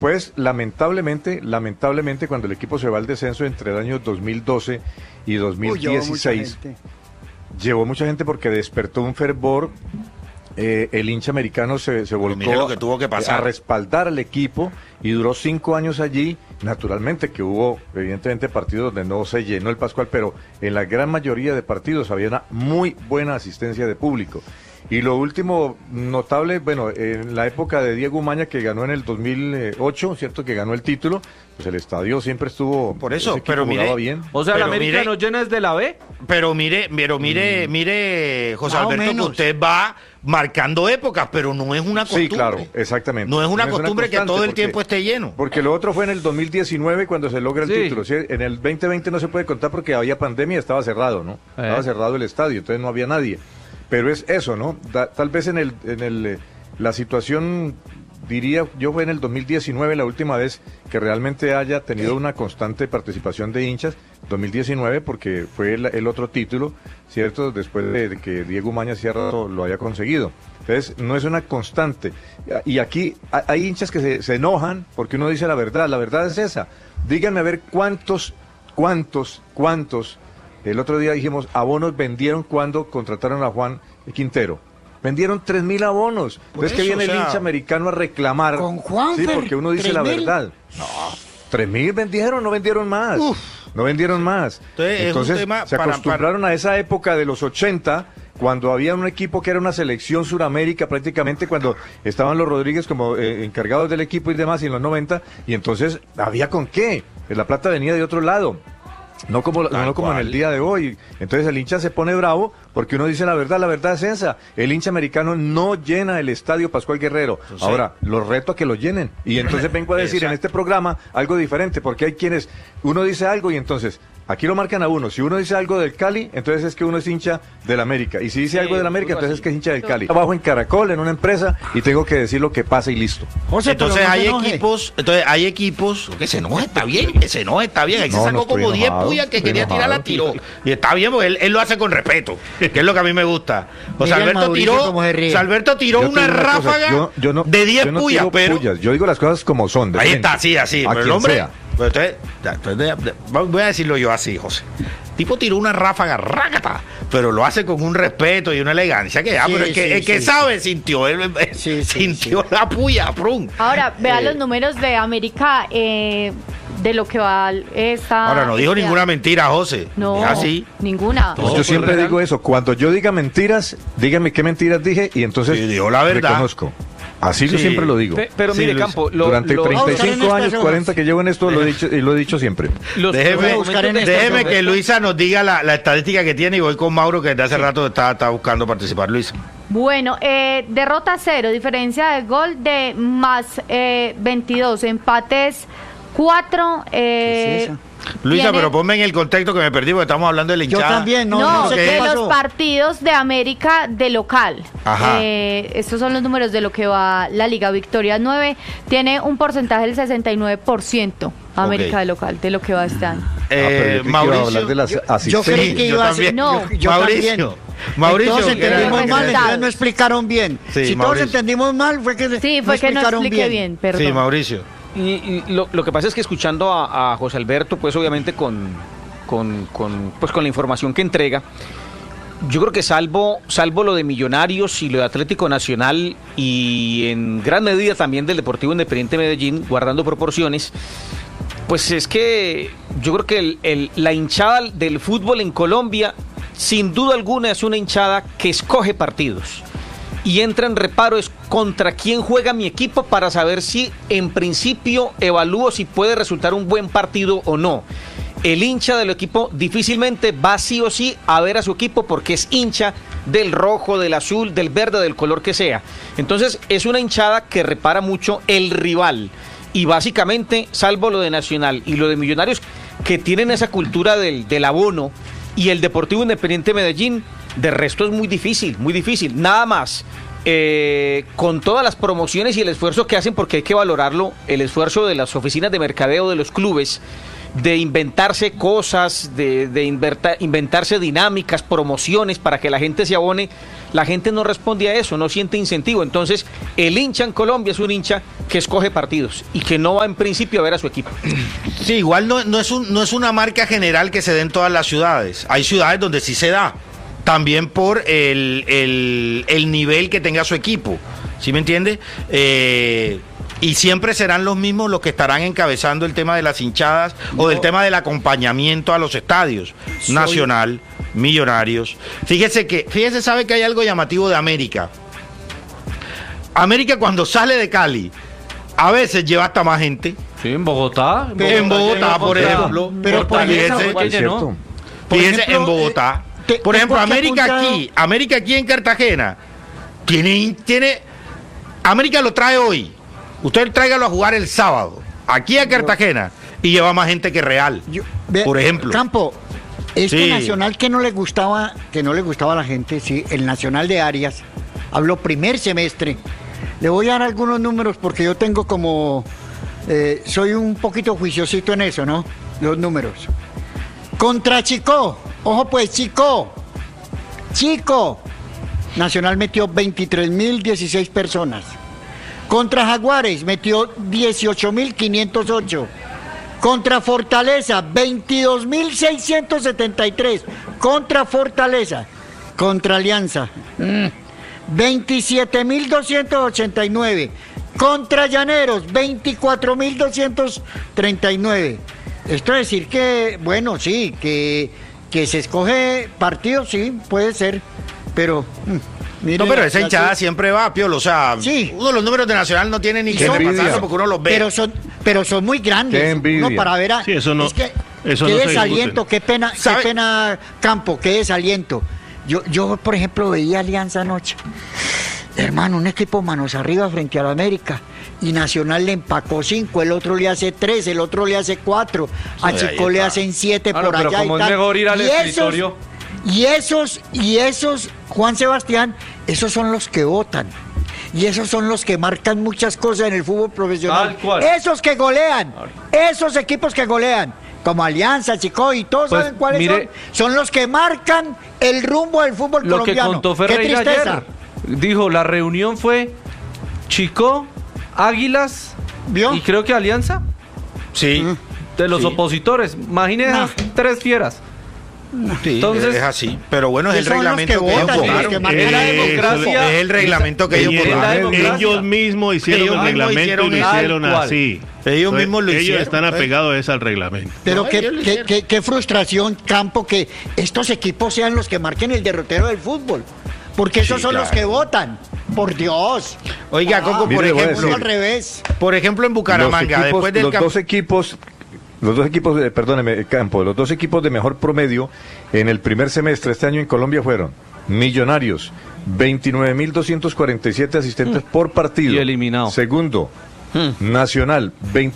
Pues lamentablemente cuando el equipo se va al descenso entre el año 2012 y 2016, llevó mucha gente porque despertó un fervor. El hincha americano se volcó lo que tuvo que pasar a respaldar al equipo y duró 5 años allí. Naturalmente que hubo evidentemente partidos donde no se llenó el Pascual, pero en la gran mayoría de partidos había una muy buena asistencia de público. Y lo último notable, bueno, en la época de Diego Umaña, que ganó en el 2008, ¿cierto? Que ganó el título, pues el estadio siempre estuvo... Por eso, pero mire... bien. O sea, la América no llena desde la B. Pero mire, José Alberto, que usted va marcando épocas, pero no es una costumbre. Sí, claro, exactamente. No es una costumbre que todo el tiempo esté lleno. Porque lo otro fue en el 2019 cuando se logra el título. ¿Sí? En el 2020 no se puede contar porque había pandemia y estaba cerrado, ¿no? Estaba cerrado el estadio, entonces no había nadie. Pero es eso, ¿no? Tal vez la situación, diría yo, fue en el 2019 la última vez que realmente haya tenido una constante participación de hinchas, 2019, porque fue el otro título, ¿cierto? Después de que Diego Umaña hacía rato lo haya conseguido. Entonces, no es una constante. Y aquí hay hinchas que se enojan porque uno dice la verdad es esa. Díganme a ver cuántos, el otro día dijimos, abonos vendieron cuando contrataron a Juan Quintero. Vendieron 3.000 abonos. Entonces, que viene el hincha americano a reclamar. Con Juan, sí, porque uno dice la verdad. No, 3.000 vendieron, no vendieron más. No vendieron más. Entonces se acostumbraron a esa época de los 80, cuando había un equipo que era una selección Suramérica prácticamente, cuando estaban los Rodríguez como encargados del equipo y demás, y en los 90, y entonces había con qué. La plata venía de otro lado. No como en el día de hoy. Entonces el hincha se pone bravo porque uno dice la verdad es esa. El hincha americano no llena el estadio Pascual Guerrero. Entonces, ahora, los reto a que lo llenen. Y entonces vengo a decir en este programa algo diferente, porque hay quienes, uno dice algo y entonces, aquí lo marcan a uno. Si uno dice algo del Cali, entonces es que uno es hincha del América. Y si dice algo del América, entonces es que es hincha del Cali. Trabajo en Caracol, en una empresa, y tengo que decir lo que pasa y listo. José, entonces hay equipos, que se enoja, está bien, Ahí se sacó como 10 puyas que quería tirar, la tiró. Y está bien, porque él lo hace con respeto, que es lo que a mí me gusta. O sea, Alberto tiró una ráfaga de 10 puyas, pero... Yo digo las cosas como son. Ahí está, así. Pero el hombre... Sea. Voy a decirlo yo así, José. Tipo tiró una ráfaga, rácata, pero lo hace con un respeto y una elegancia que pero el que sabe sintió la puya, prum. Ahora, vea los números de América, de lo que va esta... Ahora, no dijo ninguna mentira, José. No, así. Ninguna. Pues yo siempre digo eso, cuando yo diga mentiras, díganme qué mentiras dije y entonces digo la verdad. Reconozco. Así yo siempre lo digo. Pero mire, Campo, durante 35 años, 40 que llevo en esto, lo he dicho siempre. Déjeme que Luisa nos diga la estadística que tiene y voy con Mauro, que desde hace rato está buscando participar. Luisa. Bueno, derrota 0, diferencia de gol de más 22, empates 4. Luisa, pero ponme en el contexto que me perdí porque estamos hablando de la hinchada. Yo también, no sé de los partidos de América de local. Ajá. Estos son los números de lo que va la Liga. Victoria 9 tiene un porcentaje del 69%. América de local, de lo que va este año. Mauricio, de las yo creí que iba a ser... Mauricio, todos entendimos mal, entonces no explicaron bien. Sí, si todos entendimos mal, fue que no expliqué bien. Perdón. Sí, Mauricio. Y lo que pasa es que escuchando a José Alberto, pues obviamente con la información que entrega, yo creo que salvo lo de Millonarios y lo de Atlético Nacional y en gran medida también del Deportivo Independiente Medellín, guardando proporciones, pues es que yo creo que la hinchada del fútbol en Colombia, sin duda alguna, es una hinchada que escoge partidos. Y entra en reparo es contra quién juega mi equipo para saber si en principio evalúo si puede resultar un buen partido o no. El hincha del equipo difícilmente va sí o sí a ver a su equipo porque es hincha del rojo, del azul, del verde, del color que sea. Entonces es una hinchada que repara mucho el rival. Y básicamente, salvo lo de Nacional y lo de Millonarios, que tienen esa cultura del abono, y el Deportivo Independiente Medellín, de resto es muy difícil. Nada más, con todas las promociones y el esfuerzo que hacen, porque hay que valorarlo, el esfuerzo de las oficinas de mercadeo de los clubes, de inventarse cosas, de inventarse dinámicas, promociones para que la gente se abone, la gente no responde a eso, no siente incentivo. Entonces, el hincha en Colombia es un hincha que escoge partidos y que no va en principio a ver a su equipo. Sí, igual no es una marca general que se dé en todas las ciudades. Hay ciudades donde sí se da, también por el nivel que tenga su equipo. ¿Sí me entiende? Y siempre serán los mismos los que estarán encabezando el tema de las hinchadas o del tema del acompañamiento a los estadios. Nacional, Millonarios. Fíjese, sabe que hay algo llamativo de América. América cuando sale de Cali, a veces lleva hasta más gente. Sí, en Bogotá. En Bogotá, por ejemplo. Pero fíjese en Bogotá. Por ejemplo, América aquí en Cartagena, tiene América lo trae hoy. Usted tráigalo a jugar el sábado, aquí a Cartagena, y lleva más gente que Real, por ejemplo. Campo, Nacional que no le gustaba a la gente, sí, el Nacional de Arias, habló primer semestre. Le voy a dar algunos números porque yo tengo soy un poquito juiciosito en eso, ¿no? Los números. Contra Chico, ojo pues, Chico, Nacional metió 23.016 personas. Contra Jaguares metió 18.508. Contra Fortaleza 22.673. Contra Fortaleza. Contra Alianza 27.289. Contra Llaneros 24.239. Esto es decir que, bueno, sí, que se escoge partido, sí, puede ser, pero... no, pero esa hinchada siempre va, Piolo, o sea, sí. Uno de los números de Nacional no tiene ni que pasarse porque uno los ve. Pero son muy grandes, ¿no? Para ver sí, eso no, es que, eso qué no desaliento, qué pena, Campo, qué desaliento. Yo, por ejemplo, veía Alianza anoche. Hermano, un equipo manos arriba frente a la América. Y Nacional le empacó 5, el otro le hace 3, el otro le hace 4. A Chico le hacen 7 por allá. Pero como es mejor ir al escritorio. Y esos, Juan Sebastián, esos son los que votan. Y esos son los que marcan muchas cosas en el fútbol profesional. Tal cual. Esos que golean, esos equipos que golean, como Alianza, Chico, y todos saben cuáles son los que marcan el rumbo del fútbol colombiano. Lo que contó Ferreira ayer, dijo, la reunión fue Chico, Águilas, ¿vio? Y creo que Alianza. Sí. De los opositores. Imagínense esas 3 fieras. Sí, entonces es así, pero bueno, es el reglamento que ellos votaron. Es el reglamento que ellos votaron. Ellos mismos hicieron el reglamento y lo hicieron así. Ellos mismos lo hicieron. Ellos están apegados al reglamento. Pero qué frustración, Campo, que estos equipos sean los que marquen el derrotero del fútbol. Porque esos son los que votan. Por Dios. Oiga, Coco, por ejemplo, al revés. Por ejemplo, en Bucaramanga, después del Los dos equipos, perdóneme, Campo, los dos equipos de mejor promedio en el primer semestre este año en Colombia fueron Millonarios, 29.247 asistentes por partido. Y eliminado. Segundo, Nacional,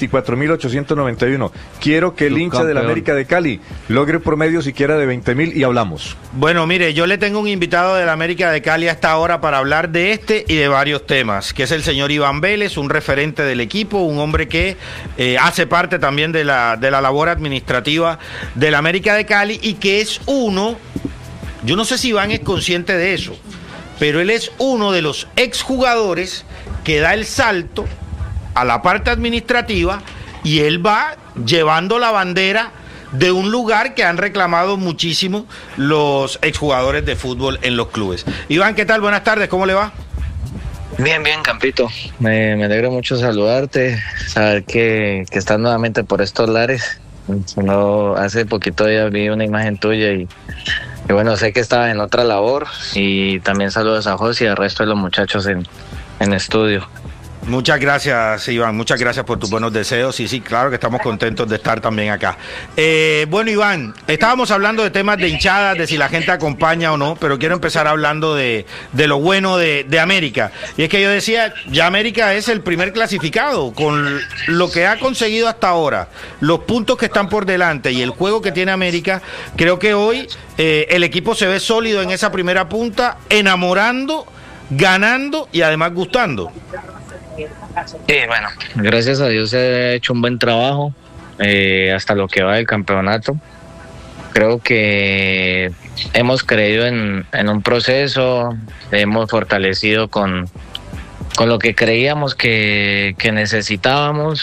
24.891. Quiero que el hincha de la América de Cali logre promedio siquiera de 20.000 y hablamos. Bueno, mire, yo le tengo un invitado de la América de Cali a esta hora para hablar de este y de varios temas, que es el señor Iván Vélez, un referente del equipo, un hombre que hace parte también de la labor administrativa de la América de Cali y que es uno, yo no sé si Iván es consciente de eso, pero él es uno de los exjugadores que da el salto a la parte administrativa y él va llevando la bandera de un lugar que han reclamado muchísimo los exjugadores de fútbol en los clubes. Iván, ¿qué tal? Buenas tardes, ¿cómo le va? Bien, Campito. Me alegra mucho saludarte, saber que estás nuevamente por estos lares. Hace poquito ya vi una imagen tuya y bueno, sé que estaba en otra labor y también saludos a José y al resto de los muchachos en estudio. Muchas gracias, Iván, muchas gracias por tus buenos deseos y sí, claro que estamos contentos de estar también acá. Bueno, Iván, estábamos hablando de temas de hinchadas, de si la gente acompaña o no, pero quiero empezar hablando de lo bueno de América. Y es que yo decía, ya América es el primer clasificado, con lo que ha conseguido hasta ahora, los puntos que están por delante y el juego que tiene América, creo que hoy el equipo se ve sólido en esa primera punta, enamorando, ganando y además gustando. Sí, bueno, gracias a Dios se ha hecho un buen trabajo. hasta lo que va del campeonato. Creo que hemos creído en un proceso, hemos fortalecido con lo que creíamos que necesitábamos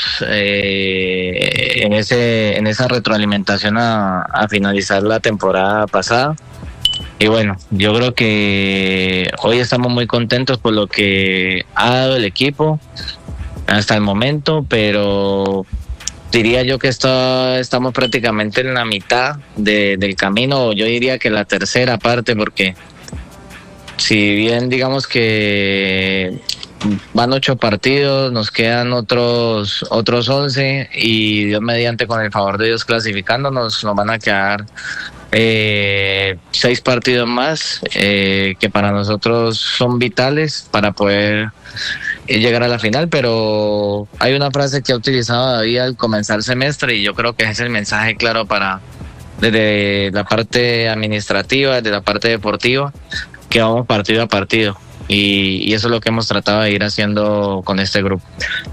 en esa retroalimentación a finalizar la temporada pasada. Y bueno, yo creo que hoy estamos muy contentos por lo que ha dado el equipo hasta el momento, pero diría yo que estamos prácticamente en la mitad del camino, yo diría que la tercera parte, porque si bien digamos que van 8 partidos, nos quedan otros 11 y Dios mediante, con el favor de Dios clasificándonos, nos van a quedar 6 partidos más que para nosotros son vitales para poder llegar a la final. Pero hay una frase que ha utilizado David al comenzar el semestre y yo creo que ese es el mensaje claro desde la parte administrativa, desde la parte deportiva, que vamos partido a partido. Y eso es lo que hemos tratado de ir haciendo con este grupo.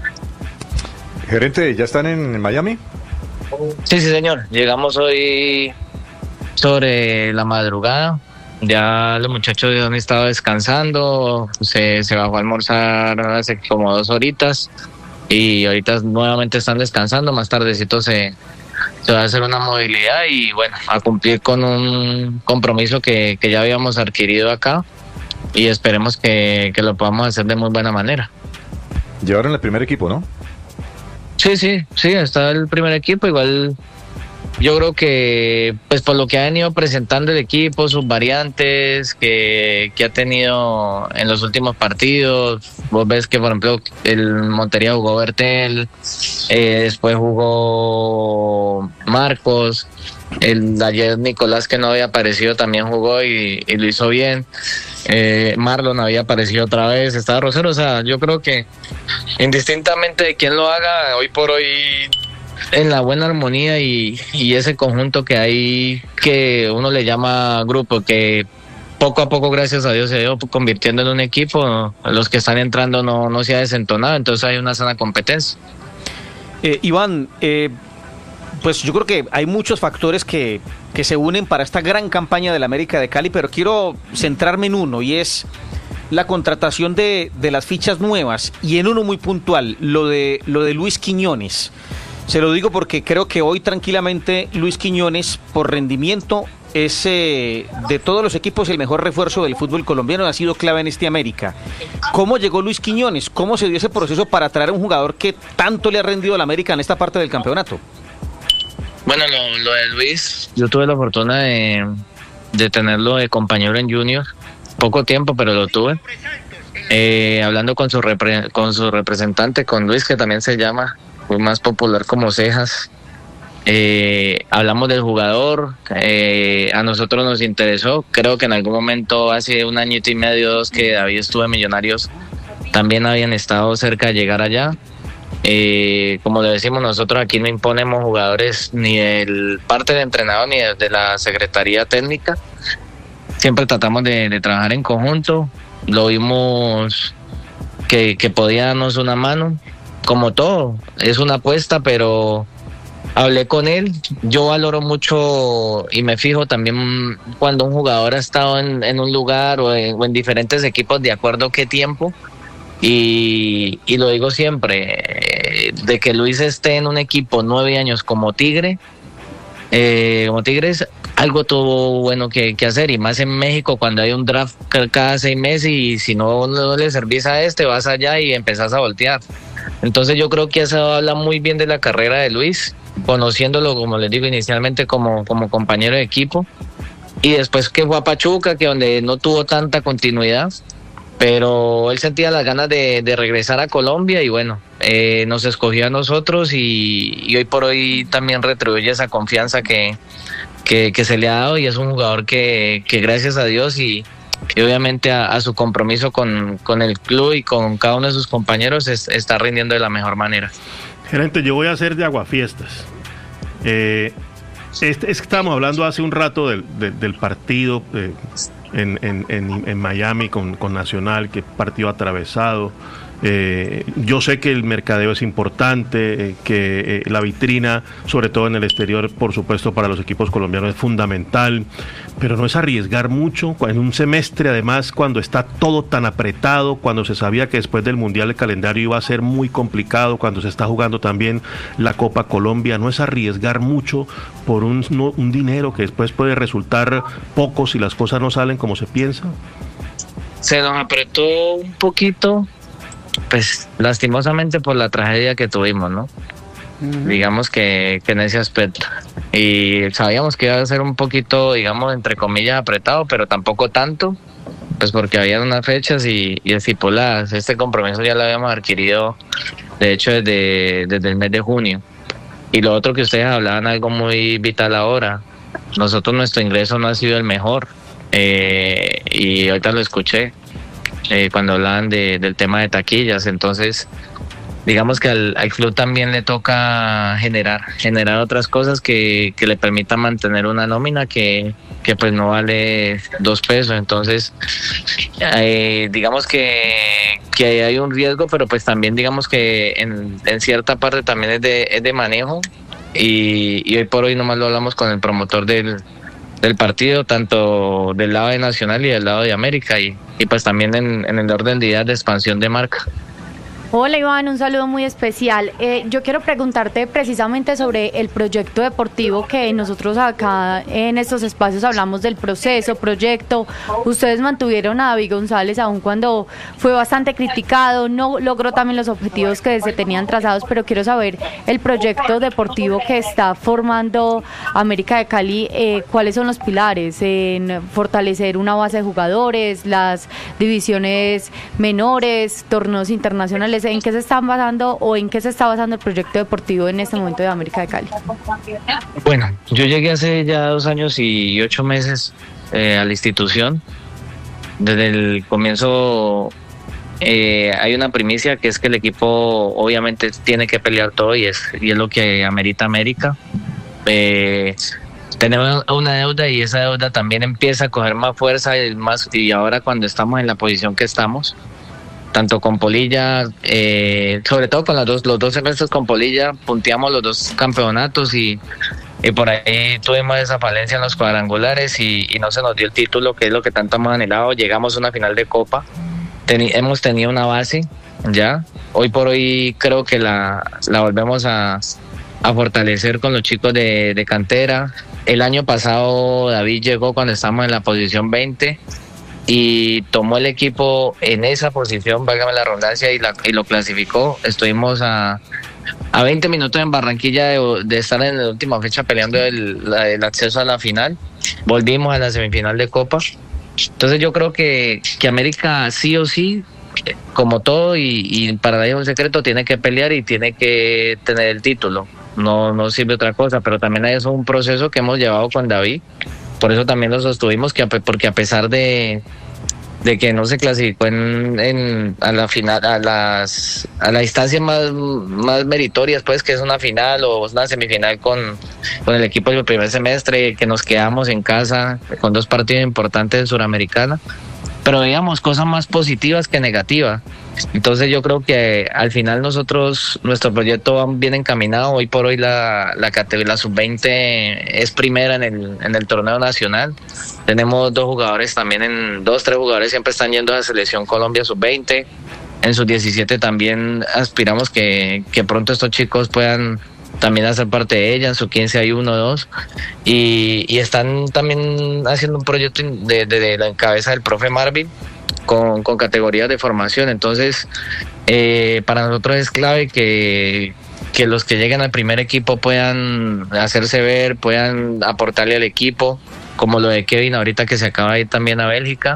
Gerente, ¿ya están en Miami? Sí, señor. Llegamos hoy sobre la madrugada. Ya los muchachos han estado descansando. Se bajó a almorzar hace como 2 horitas. Y ahorita nuevamente están descansando. Más tardecito se va a hacer una movilidad y bueno, a cumplir con un compromiso que ya habíamos adquirido acá. Y esperemos que lo podamos hacer de muy buena manera. Llevaron el primer equipo, ¿no? Sí, está el primer equipo. Igual yo creo que pues por lo que ha venido presentando el equipo, sus variantes que ha tenido en los últimos partidos, vos ves que por ejemplo el Montería jugó Bertel, después jugó Marcos, ayer Nicolás, que no había aparecido, también jugó y lo hizo bien. Marlon había aparecido otra vez, estaba Rosero. O sea, yo creo que indistintamente de quién lo haga, hoy por hoy en la buena armonía y ese conjunto que hay, que uno le llama grupo, que poco a poco, gracias a Dios, se ha ido convirtiendo en un equipo. Los que están entrando no se ha desentonado, entonces hay una sana competencia. Iván, pues yo creo que hay muchos factores que se unen para esta gran campaña del América de Cali, pero quiero centrarme en uno, y es la contratación de las fichas nuevas, y en uno muy puntual, lo de Luis Quiñones. Se lo digo porque creo que hoy tranquilamente Luis Quiñones, por rendimiento, es de todos los equipos el mejor refuerzo del fútbol colombiano, ha sido clave en este América. ¿Cómo llegó Luis Quiñones? ¿Cómo se dio ese proceso para traer a un jugador que tanto le ha rendido al América en esta parte del campeonato? Bueno, lo de Luis, yo tuve la fortuna de tenerlo de compañero en Junior, poco tiempo, pero lo tuve. Hablando con su representante, con Luis, que también se llama, fue más popular como Cejas. Hablamos del jugador, a nosotros nos interesó. Creo que en algún momento, hace 1 añito y medio, 2, que David estuvo en Millonarios, también habían estado cerca de llegar allá. Como le decimos nosotros, aquí no imponemos jugadores ni del parte del entrenador ni de la secretaría técnica. Siempre tratamos de trabajar en conjunto. Lo vimos que podía darnos una mano. Como todo, es una apuesta, pero hablé con él. Yo valoro mucho y me fijo también cuando un jugador ha estado en un lugar o en diferentes equipos, de acuerdo a qué tiempo. Y lo digo siempre, de que Luis esté en un equipo 9 años como Tigres, algo tuvo bueno que hacer, y más en México, cuando hay un draft cada 6 meses y si no le servís a vas allá y empezás a voltear. Entonces yo creo que eso habla muy bien de la carrera de Luis, conociéndolo, como les digo, inicialmente como compañero de equipo, y después que fue a Pachuca, que donde no tuvo tanta continuidad, pero él sentía las ganas de regresar a Colombia y bueno, nos escogió a nosotros y hoy por hoy también retribuye esa confianza que se le ha dado, y es un jugador que gracias a Dios y obviamente a su compromiso con el club y con cada uno de sus compañeros está rindiendo de la mejor manera. Gerente, yo voy a hacer de aguafiestas. Es que estábamos hablando hace un rato del partido en Miami con Nacional, que partido atravesado, Yo sé que el mercadeo es importante, que la vitrina, sobre todo en el exterior, por supuesto, para los equipos colombianos es fundamental, pero no es arriesgar mucho en un semestre, además, cuando está todo tan apretado, cuando se sabía que después del Mundial el calendario iba a ser muy complicado, cuando se está jugando también la Copa Colombia. No es arriesgar mucho por un dinero que después puede resultar poco si las cosas no salen como se piensa. Se nos apretó un poquito, pues lastimosamente por la tragedia que tuvimos, ¿no? Digamos que en ese aspecto. Y sabíamos que iba a ser un poquito, digamos, entre comillas, apretado, pero tampoco tanto, pues porque habían unas fechas y estipuladas. Este compromiso ya lo habíamos adquirido, de hecho, desde el mes de junio. Y lo otro que ustedes hablaban, algo muy vital ahora, nosotros nuestro ingreso no ha sido el mejor, y ahorita lo escuché cuando hablaban del tema de taquillas. Entonces digamos que al club también le toca generar otras cosas que le permitan mantener una nómina que pues no vale 2 pesos. Entonces digamos que hay un riesgo, pero pues también digamos que en cierta parte también es de manejo, y hoy por hoy nomás lo hablamos con el promotor del partido, tanto del lado de Nacional y del lado de América, y pues también en el orden de ideas de expansión de marca. Hola Iván, un saludo muy especial. Yo quiero preguntarte precisamente sobre el proyecto deportivo, que nosotros acá en estos espacios hablamos del proyecto. Ustedes mantuvieron a David González aun cuando fue bastante criticado, no logró también los objetivos que se tenían trazados, pero quiero saber el proyecto deportivo que está formando América de Cali, cuáles son los pilares en fortalecer una base de jugadores, las divisiones menores, torneos internacionales. ¿En qué se están basando o en qué se está basando el proyecto deportivo en este momento de América de Cali? Bueno, yo llegué hace ya 2 años y 8 meses a la institución. Desde el comienzo hay una primicia, que es que el equipo obviamente tiene que pelear todo, y es lo que amerita América. Tenemos una deuda, y esa deuda también empieza a coger más fuerza y ahora cuando estamos en la posición que estamos, tanto con Polilla, sobre todo con los 2 semestres con Polilla, punteamos los 2 campeonatos, y por ahí tuvimos esa falencia en los cuadrangulares y no se nos dio el título, que es lo que tanto hemos anhelado. Llegamos a una final de Copa, hemos tenido una base ya, hoy por hoy creo que la volvemos a fortalecer con los chicos de cantera. El año pasado David llegó cuando estábamos en la posición 20 y tomó el equipo en esa posición, válgame la redundancia, y lo clasificó. Estuvimos a 20 minutos en Barranquilla de estar en la última fecha peleando el acceso a la final. Volvimos a la semifinal de Copa. Entonces yo creo que América sí o sí, como todo, y para nadie es un secreto, tiene que pelear y tiene que tener el título. No sirve otra cosa, pero también es un proceso que hemos llevado con David. Por eso también lo sostuvimos, porque a pesar de que no se clasificó a la final, a la instancia más meritorias, pues, que es una final o una semifinal con el equipo del primer semestre, que nos quedamos en casa con 2 partidos importantes de Suramericana, pero veíamos cosas más positivas que negativas. Entonces yo creo que al final nuestro proyecto va bien encaminado. Hoy por hoy la categoría sub-20 es primera en el torneo nacional. Tenemos 2 jugadores también, 3 jugadores siempre están yendo a la selección Colombia sub-20. En sus 17 también aspiramos que pronto estos chicos puedan también hacer parte de ella. En su 15 hay 1 o 2 y están también haciendo un proyecto de la cabeza del profe Marvin con categorías de formación. Entonces para nosotros es clave que los que lleguen al primer equipo puedan hacerse ver, puedan aportarle al equipo, como lo de Kevin ahorita, que se acaba de ir también a Bélgica.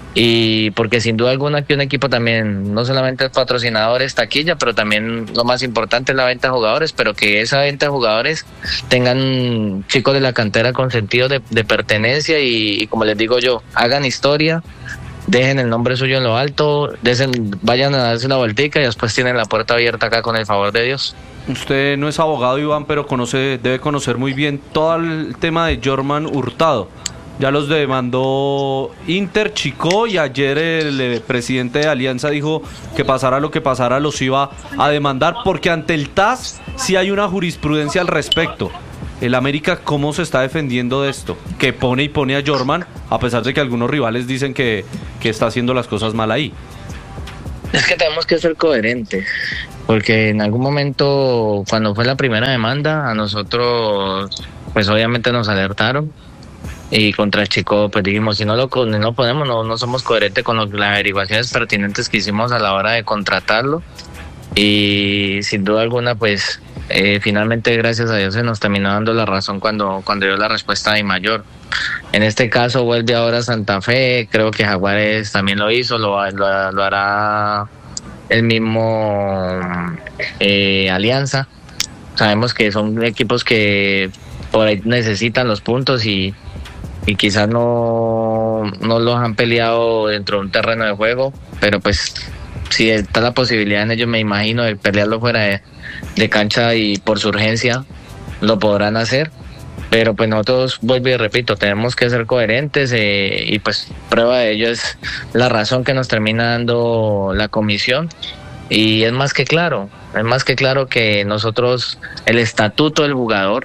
Y porque sin duda alguna que un equipo también, no solamente es patrocinadores, taquilla, pero también lo más importante es la venta de jugadores, pero que esa venta de jugadores tengan chicos de la cantera con sentido de pertenencia y como les digo yo, hagan historia, dejen el nombre suyo en lo alto, vayan a darse una vueltica y después tienen la puerta abierta acá con el favor de Dios. Usted no es abogado, Iván, pero debe conocer muy bien todo el tema de Jorman Hurtado. ya los demandó Inter, Chico, y ayer el presidente de Alianza dijo que pasara lo que pasara los iba a demandar, porque ante el TAS sí hay una jurisprudencia al respecto. El América, ¿cómo se está defendiendo de esto? Que pone a Jorman, a pesar de que algunos rivales dicen que está haciendo las cosas mal ahí. Es que tenemos que ser coherentes, porque en algún momento, cuando fue la primera demanda, a nosotros, pues obviamente nos alertaron, y contra el Chico, pues dijimos, si no lo ponemos, no somos coherentes con las averiguaciones pertinentes que hicimos a la hora de contratarlo, y sin duda alguna, pues finalmente, gracias a Dios, se nos terminó dando la razón cuando dio la respuesta de Mayor. En este caso vuelve ahora Santa Fe, creo que Jaguares también lo hizo, lo hará el mismo Alianza. Sabemos que son equipos que por ahí necesitan los puntos y quizás no los han peleado dentro de un terreno de juego, pero pues si está la posibilidad en ellos, me imagino, de pelearlo fuera de cancha y por su urgencia lo podrán hacer. Pero pues nosotros, vuelvo y repito, tenemos que ser coherentes y pues prueba de ello es la razón que nos termina dando la comisión. Y es más que claro que nosotros, el estatuto del jugador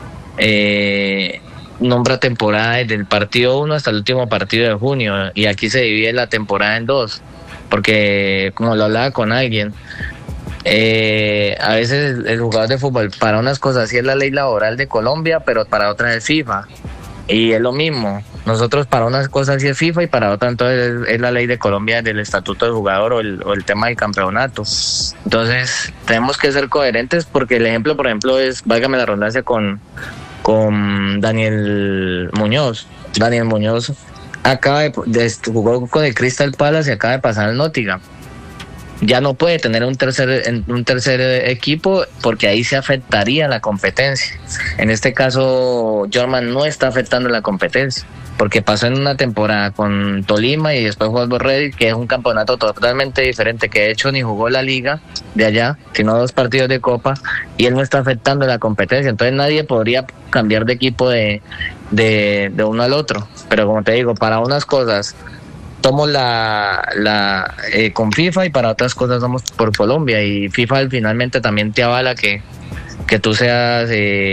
nombra temporada desde el partido 1 hasta el último partido de junio, y aquí se divide la temporada en dos, porque como lo hablaba con alguien, a veces el jugador de fútbol para unas cosas sí es la ley laboral de Colombia, pero para otras es FIFA, y es lo mismo. Nosotros para unas cosas sí es FIFA y para otras entonces es la ley de Colombia del estatuto del jugador o el tema del campeonato. Entonces tenemos que ser coherentes, porque el ejemplo, por ejemplo, es, válgame la redundancia, con Daniel Muñoz. Daniel Muñoz jugó con el Crystal Palace y acaba de pasar al Nottingham. Ya no puede tener un tercer equipo, porque ahí se afectaría la competencia. En este caso, Jorman no está afectando la competencia, porque pasó en una temporada con Tolima y después jugó al Ready, que es un campeonato totalmente diferente, que de hecho ni jugó la liga de allá, sino 2 partidos de Copa, y él no está afectando la competencia. Entonces nadie podría cambiar de equipo de uno al otro. Pero como te digo, para unas cosas tomo con FIFA y para otras cosas vamos por Colombia, y FIFA finalmente también te avala que tú seas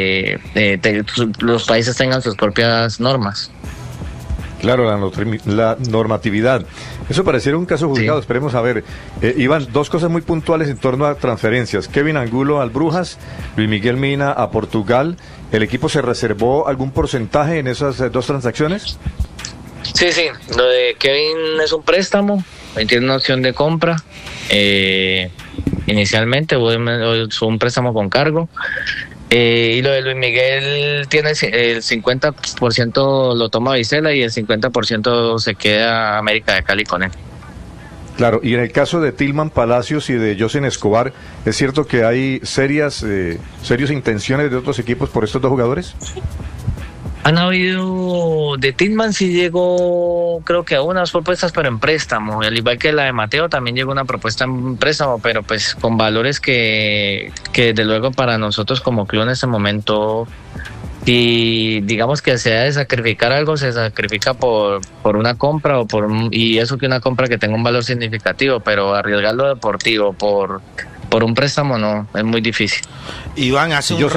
los países tengan sus propias normas. Claro, la normatividad. Eso pareciera un caso juzgado, sí. Esperemos a ver. Iván, 2 cosas muy puntuales en torno a transferencias. Kevin Angulo al Brujas, Luis Miguel Mina a Portugal. ¿El equipo se reservó algún porcentaje en esas 2 transacciones? Sí, lo de Kevin es un préstamo, tiene una opción de compra. Inicialmente fue un préstamo con cargo. Y lo de Luis Miguel tiene el 50% lo toma Vizela y el 50% se queda América de Cali con él. Claro, y en el caso de Tillman Palacios y de Josen Escobar, ¿es cierto que hay serias intenciones de otros equipos por estos 2 jugadores? Han habido, de Tillman sí llegó, creo que a unas propuestas, pero en préstamo, al igual que la de Mateo también llegó una propuesta en préstamo, pero pues con valores que desde luego para nosotros como club en este momento, si digamos que se ha de sacrificar algo, se sacrifica por una compra y eso que una compra que tenga un valor significativo, pero arriesgar lo deportivo por un préstamo no, es muy difícil. Iván, hace un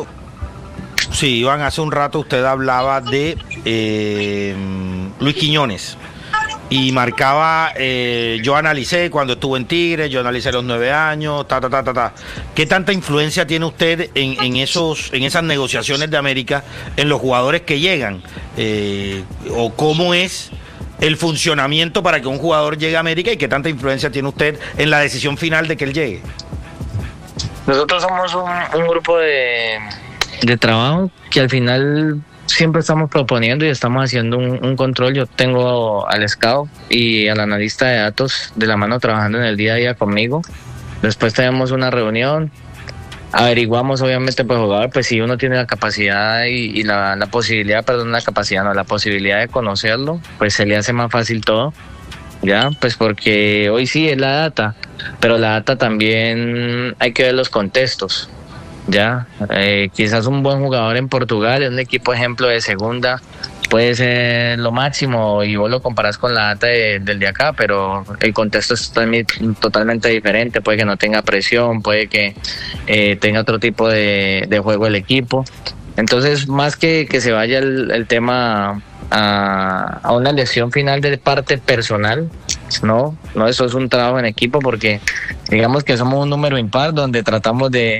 rato usted hablaba de Luis Quiñones y marcaba, yo analicé cuando estuvo en Tigres, yo analicé los 9 años, ¿Qué tanta influencia tiene usted en esas negociaciones de América, en los jugadores que llegan? ¿O cómo es el funcionamiento para que un jugador llegue a América, y qué tanta influencia tiene usted en la decisión final de que él llegue? Nosotros somos un grupo de trabajo que al final siempre estamos proponiendo y estamos haciendo un control. Yo tengo al scout y al analista de datos de la mano trabajando en el día a día conmigo. Después tenemos una reunión, averiguamos obviamente por jugador, pues si uno tiene la capacidad y la posibilidad, la posibilidad de conocerlo, pues se le hace más fácil todo, ya, pues porque hoy sí es la data, pero la data también hay que ver los contextos. Ya, quizás un buen jugador en Portugal, en un equipo ejemplo de segunda, puede ser lo máximo y vos lo comparás con la data del de acá, pero el contexto es totalmente diferente. Puede que no tenga presión, puede que tenga otro tipo de juego el equipo. Entonces, más que se vaya el tema a una lesión final de parte personal, no, eso es un trabajo en equipo, porque digamos que somos un número impar donde tratamos de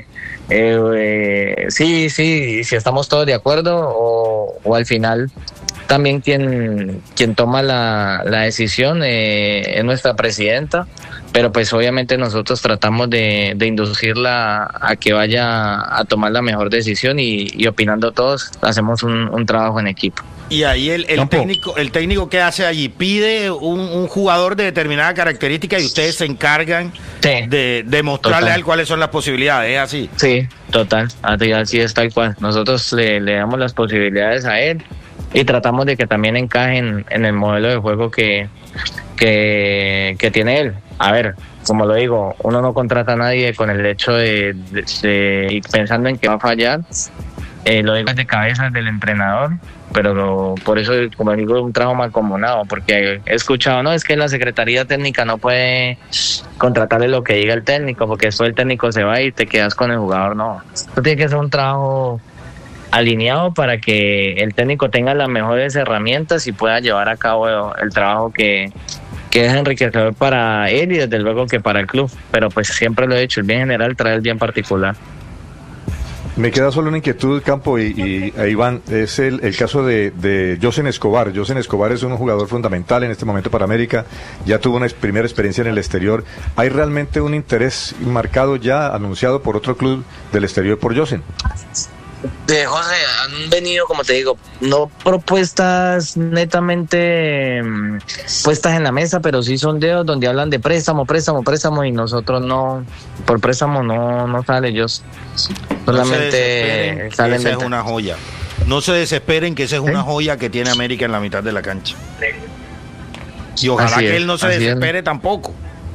sí, si estamos todos de acuerdo, o al final también quien toma la decisión es nuestra presidenta, pero pues obviamente nosotros tratamos de inducirla a que vaya a tomar la mejor decisión, y opinando todos hacemos un trabajo en equipo. Y ahí el técnico ¿qué hace allí? Pide un jugador de determinada característica y ustedes se encargan de mostrarle a él cuáles son las posibilidades, ¿es así? Sí, total, así es, tal cual. Nosotros le damos las posibilidades a él y tratamos de que también encajen en el modelo de juego que tiene él. A ver, como lo digo, uno no contrata a nadie con el hecho de pensando en que va a fallar. Lo digo de cabeza del entrenador, pero por eso, como digo, es un trabajo mancomunado, porque he escuchado, no, es que la Secretaría Técnica no puede contratarle lo que diga el técnico, porque después el técnico se va y te quedas con el jugador. No, esto tiene que ser un trabajo alineado para que el técnico tenga las mejores herramientas y pueda llevar a cabo el trabajo que es enriquecedor para él y desde luego que para el club. Pero pues siempre lo he dicho, el bien general trae el bien particular. Me queda solo una inquietud, Campo, y Iván, es el caso de Josen Escobar. Josen Escobar es un jugador fundamental en este momento para América, ya tuvo una primera experiencia en el exterior. ¿Hay realmente un interés marcado ya, anunciado por otro club del exterior por Josen? José, han venido, como te digo, no propuestas netamente puestas en la mesa, pero sí sondeos donde hablan de préstamo, y nosotros no, por préstamo no sale ellos. Solamente salen. Esa es una joya. No se desesperen, que esa es una joya que tiene América en la mitad de la cancha. Y ojalá que él no se desespere tampoco.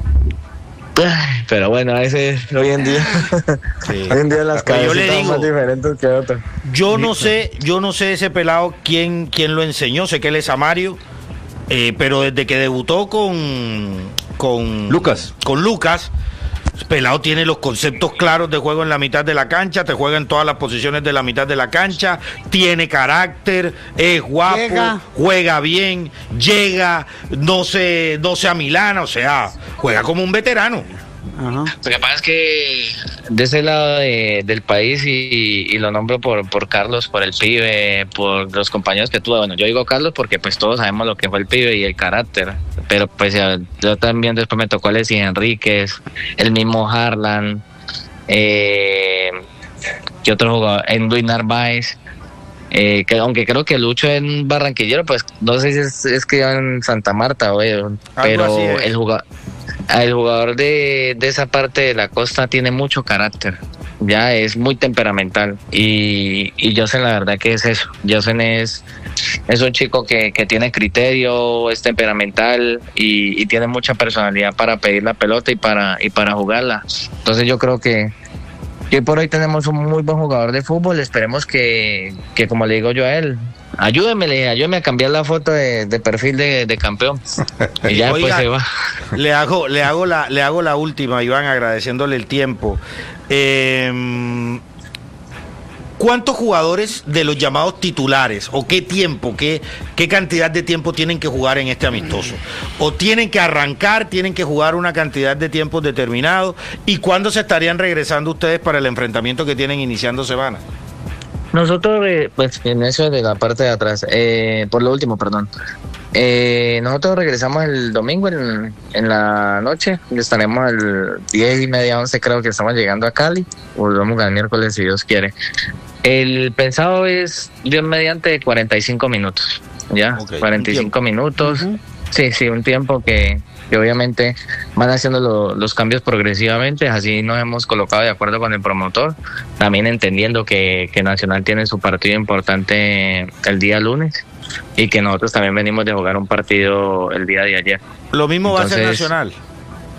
Pero bueno, a veces hoy en día hoy en día las cabezas están más diferentes que otras. Yo no sé ese pelado quién lo enseñó. Sé que él es Amario, pero desde que debutó con Lucas, pelado tiene los conceptos claros de juego en la mitad de la cancha, te juega en todas las posiciones de la mitad de la cancha, tiene carácter, es guapo, juega bien, llega, no se amilana, o sea, juega como un veterano. Ajá. Lo que pasa es que de ese lado del país, y lo nombro por Carlos, por el pibe, por los compañeros que tuve. Bueno, yo digo Carlos porque pues todos sabemos lo que fue el pibe y el carácter, pero pues yo también después me tocó Alexis Enríquez, el mismo Harlan, ¿qué otro jugador? Luis Narváez, que aunque creo que Lucho en barranquillero, pues no sé si es que en Santa Marta, pero el jugador de esa parte de la costa tiene mucho carácter, ya es muy temperamental, y Josen la verdad que es eso. Josen es un chico que tiene criterio, es temperamental y tiene mucha personalidad para pedir la pelota y para jugarla. Entonces yo creo que por hoy tenemos un muy buen jugador de fútbol. Esperemos que como le digo yo a él, ayúdeme a cambiar la foto de perfil de campeón. Y ya después se va. Le hago la última, Iván, agradeciéndole el tiempo. ¿Cuántos jugadores de los llamados titulares, o qué cantidad de tiempo tienen que jugar en este amistoso? ¿O tienen que arrancar, tienen que jugar una cantidad de tiempo determinado? ¿Y cuándo se estarían regresando ustedes para el enfrentamiento que tienen iniciando semana? Nosotros, pues en eso de la parte de atrás, por lo último, perdón. Nosotros regresamos el domingo en la noche, estaremos el 10:30, 11 creo que estamos llegando a Cali, volvemos el miércoles si Dios quiere. El pensado es, Dios mediante, 45 minutos, ¿ya? Okay, 45 minutos, uh-huh. Sí, un tiempo que obviamente van haciendo los cambios progresivamente, así nos hemos colocado de acuerdo con el promotor, también entendiendo que Nacional tiene su partido importante el día lunes y que nosotros también venimos de jugar un partido el día de ayer. Lo mismo. Entonces, va a ser Nacional.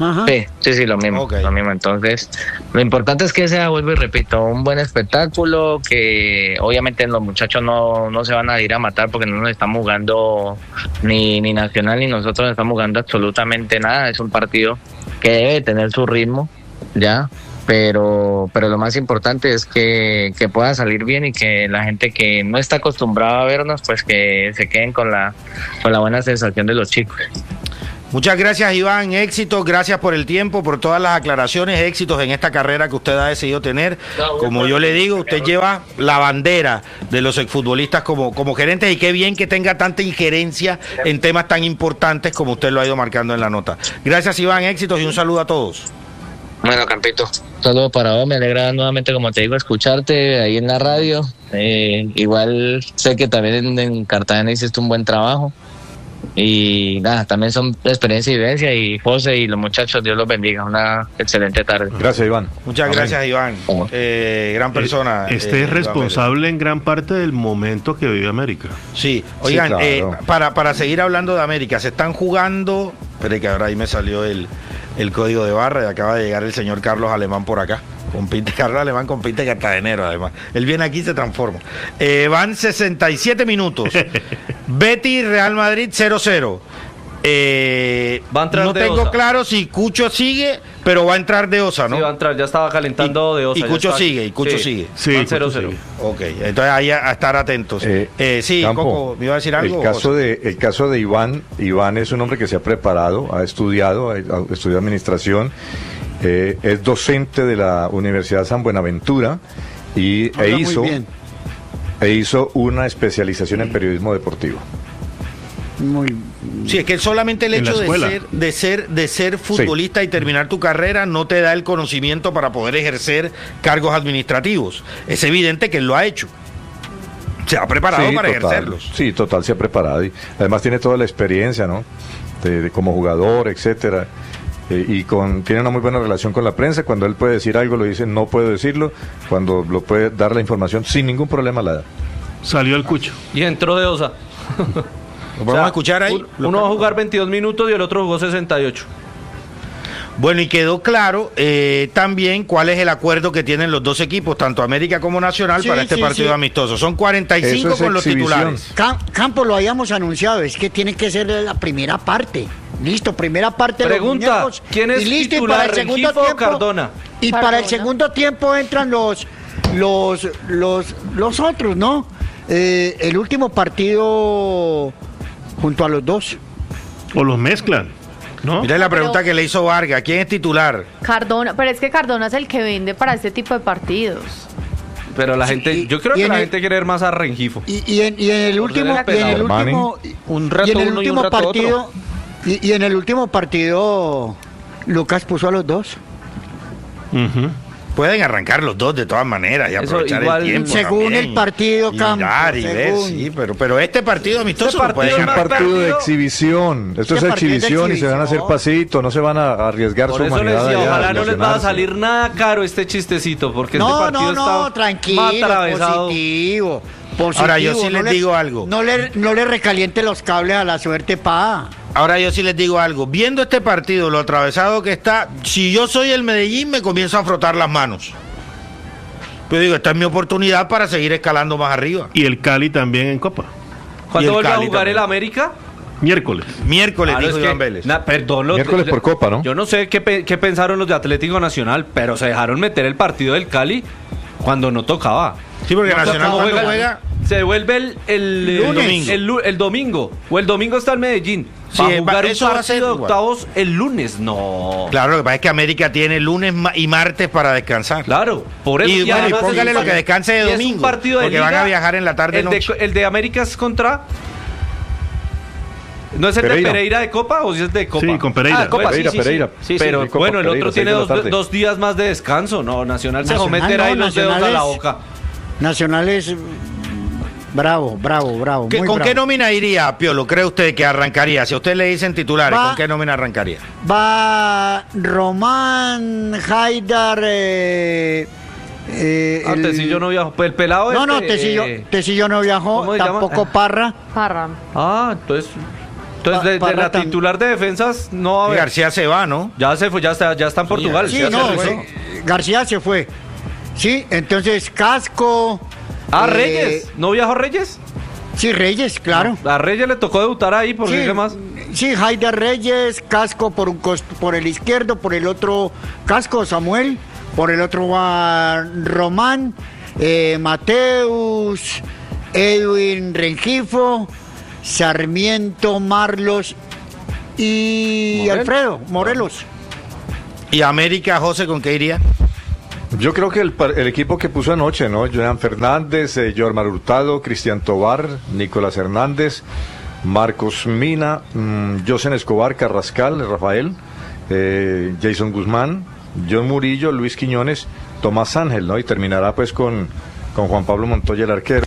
Ajá. Sí, lo mismo, okay. Lo mismo. Entonces, lo importante es que sea, vuelvo y repito, un buen espectáculo, que obviamente los muchachos no se van a ir a matar porque no nos estamos jugando ni Nacional ni nosotros estamos jugando absolutamente nada. Es un partido que debe tener su ritmo, ya, pero lo más importante es que pueda salir bien y que la gente que no está acostumbrada a vernos, pues que se queden con la buena sensación de los chicos. Muchas gracias, Iván, éxitos, gracias por el tiempo, por todas las aclaraciones, éxitos en esta carrera que usted ha decidido tener. Como yo le digo, usted lleva la bandera de los exfutbolistas como gerentes, y qué bien que tenga tanta injerencia en temas tan importantes como usted lo ha ido marcando en la nota. Gracias, Iván, éxitos y un saludo a todos. Bueno, Campito, un saludo para vos, me alegra nuevamente, como te digo, escucharte ahí en la radio. Igual sé que también en Cartagena hiciste un buen trabajo. Y nada, también son experiencia y vivencia, y José y los muchachos, Dios los bendiga, una excelente tarde. Gracias, Iván. Muchas gracias, Iván, gran persona. Es responsable en gran parte del momento que vive América. Sí, oigan, sí, claro. Para seguir hablando de América, se están jugando, espere que ahora ahí me salió el código de barra y acaba de llegar el señor Carlos Alemán por acá. Carlos Alemán compite cartagenero, además. Él viene aquí y se transforma. Van 67 minutos. Betis, Real Madrid, 0-0. No tengo claro si Cucho sigue, pero va a entrar De Osa, ¿no? Sí, va a entrar, ya estaba calentando De Osa. Y Cucho sigue, sigue. Sí, van 0-0. Ok, entonces ahí a estar atentos. Sí, Campo, Coco, ¿me iba a decir algo? El caso de Iván es un hombre que se ha preparado, ha estudiado administración. Es docente de la Universidad San Buenaventura e hizo una especialización en periodismo deportivo. Sí, es que solamente el hecho de ser futbolista, sí, y terminar tu carrera no te da el conocimiento para poder ejercer cargos administrativos. Es evidente que él lo ha hecho. Se ha preparado para ejercerlos. Sí, total, se ha preparado. Y además tiene toda la experiencia, ¿no? De como jugador, etcétera. Tiene una muy buena relación con la prensa. Cuando él puede decir algo, lo dice, no puedo decirlo. Cuando lo puede dar la información sin ningún problema, la da. Salió el Cucho. Y entró De Osa. ¿Lo podemos escuchar ahí? Uno va a jugar 22 minutos y el otro jugó 68. Bueno, y quedó claro también cuál es el acuerdo que tienen los dos equipos, tanto América como Nacional, para este partido amistoso. Son 45 con los titulares. Campo, lo habíamos anunciado, es que tiene que ser la primera parte. Listo, primera parte. Pregunta, los ¿quién es titular, Rengifo o Cardona? Y Cardona. Para el segundo tiempo entran los otros, ¿no? El último partido junto a los dos. O los mezclan, ¿no? Mira la pregunta que le hizo Vargas, ¿quién es titular? Cardona, pero es que Cardona es el que vende para este tipo de partidos. Pero la gente, yo creo que la gente quiere ver más a Rengifo. Y en el último partido, y en el último partido Lucas puso a los dos. Pueden arrancar los dos de todas maneras y aprovechar el tiempo. Según también. El partido, Campo. Sí, pero este partido amistoso es un partido de exhibición. Esto es exhibición y se van a hacer pasitos, no se van a arriesgar por su humanidad. Decía, ojalá no les va a salir nada caro este chistecito, porque este partido está tranquilo, atravesado. Positivo. Ahora yo sí les digo algo. No le recaliente los cables a la suerte, pa. Ahora yo sí les digo algo. Viendo este partido, lo atravesado que está, si yo soy el Medellín, me comienzo a frotar las manos. Pero digo, esta es mi oportunidad para seguir escalando más arriba. Y el Cali también en Copa. ¿Cuándo vuelve a jugar el América? Miércoles, dijo Iván Vélez. Miércoles por Copa, ¿no? Yo no sé qué pensaron los de Atlético Nacional, pero se dejaron meter el partido del Cali cuando no tocaba. Sí, porque Nacional cuando juega se devuelve el domingo. O el domingo está el Medellín. Sí, jugar un partido de octavos el lunes, no. Claro, lo que pasa es que América tiene lunes y martes para descansar. Claro, por eso. Y póngale lo que descanse de domingo. Es un partido de porque liga, van a viajar en la tarde-noche. El de América es contra... ¿No es el de Pereira de Copa o si es de Copa? Sí, con Pereira. Pereira. Sí, pero Copa, bueno, el otro tiene 2 días más de descanso. No, Nacional se va a meter ahí los dedos a la boca. Nacional es... Bravo. ¿Con qué nómina iría, Piolo? ¿Cree usted que arrancaría? Si a usted le dicen titulares, ¿con qué nómina arrancaría? Va Román, Haidar... Tecillo no viajó. Pues el pelado Tecillo no viajó. Tampoco Parra. Entonces... Entonces, de la titular de defensas, no va a haber. García se va, ¿no? Ya se fue, ya está en Portugal. Sí, García se fue. Sí, entonces Casco. Reyes. ¿No viajó Reyes? Sí, Reyes, claro. A Reyes le tocó debutar ahí, ¿por qué más? Sí, Haider Reyes, Casco por el izquierdo, por el otro Casco, Samuel, por el otro va Román, Mateus, Edwin Rengifo, Sarmiento, Marlos y Alfredo Morelos. ¿Y América, José, con qué iría? Yo creo que el equipo que puso anoche, ¿no? Johan Fernández, Jormar Hurtado, Cristian Tobar, Nicolás Hernández, Marcos Mina, Josen Escobar, Carrascal, Rafael, Jason Guzmán, John Murillo, Luis Quiñones, Tomás Ángel, ¿no? Y terminará pues con Juan Pablo Montoya, el arquero,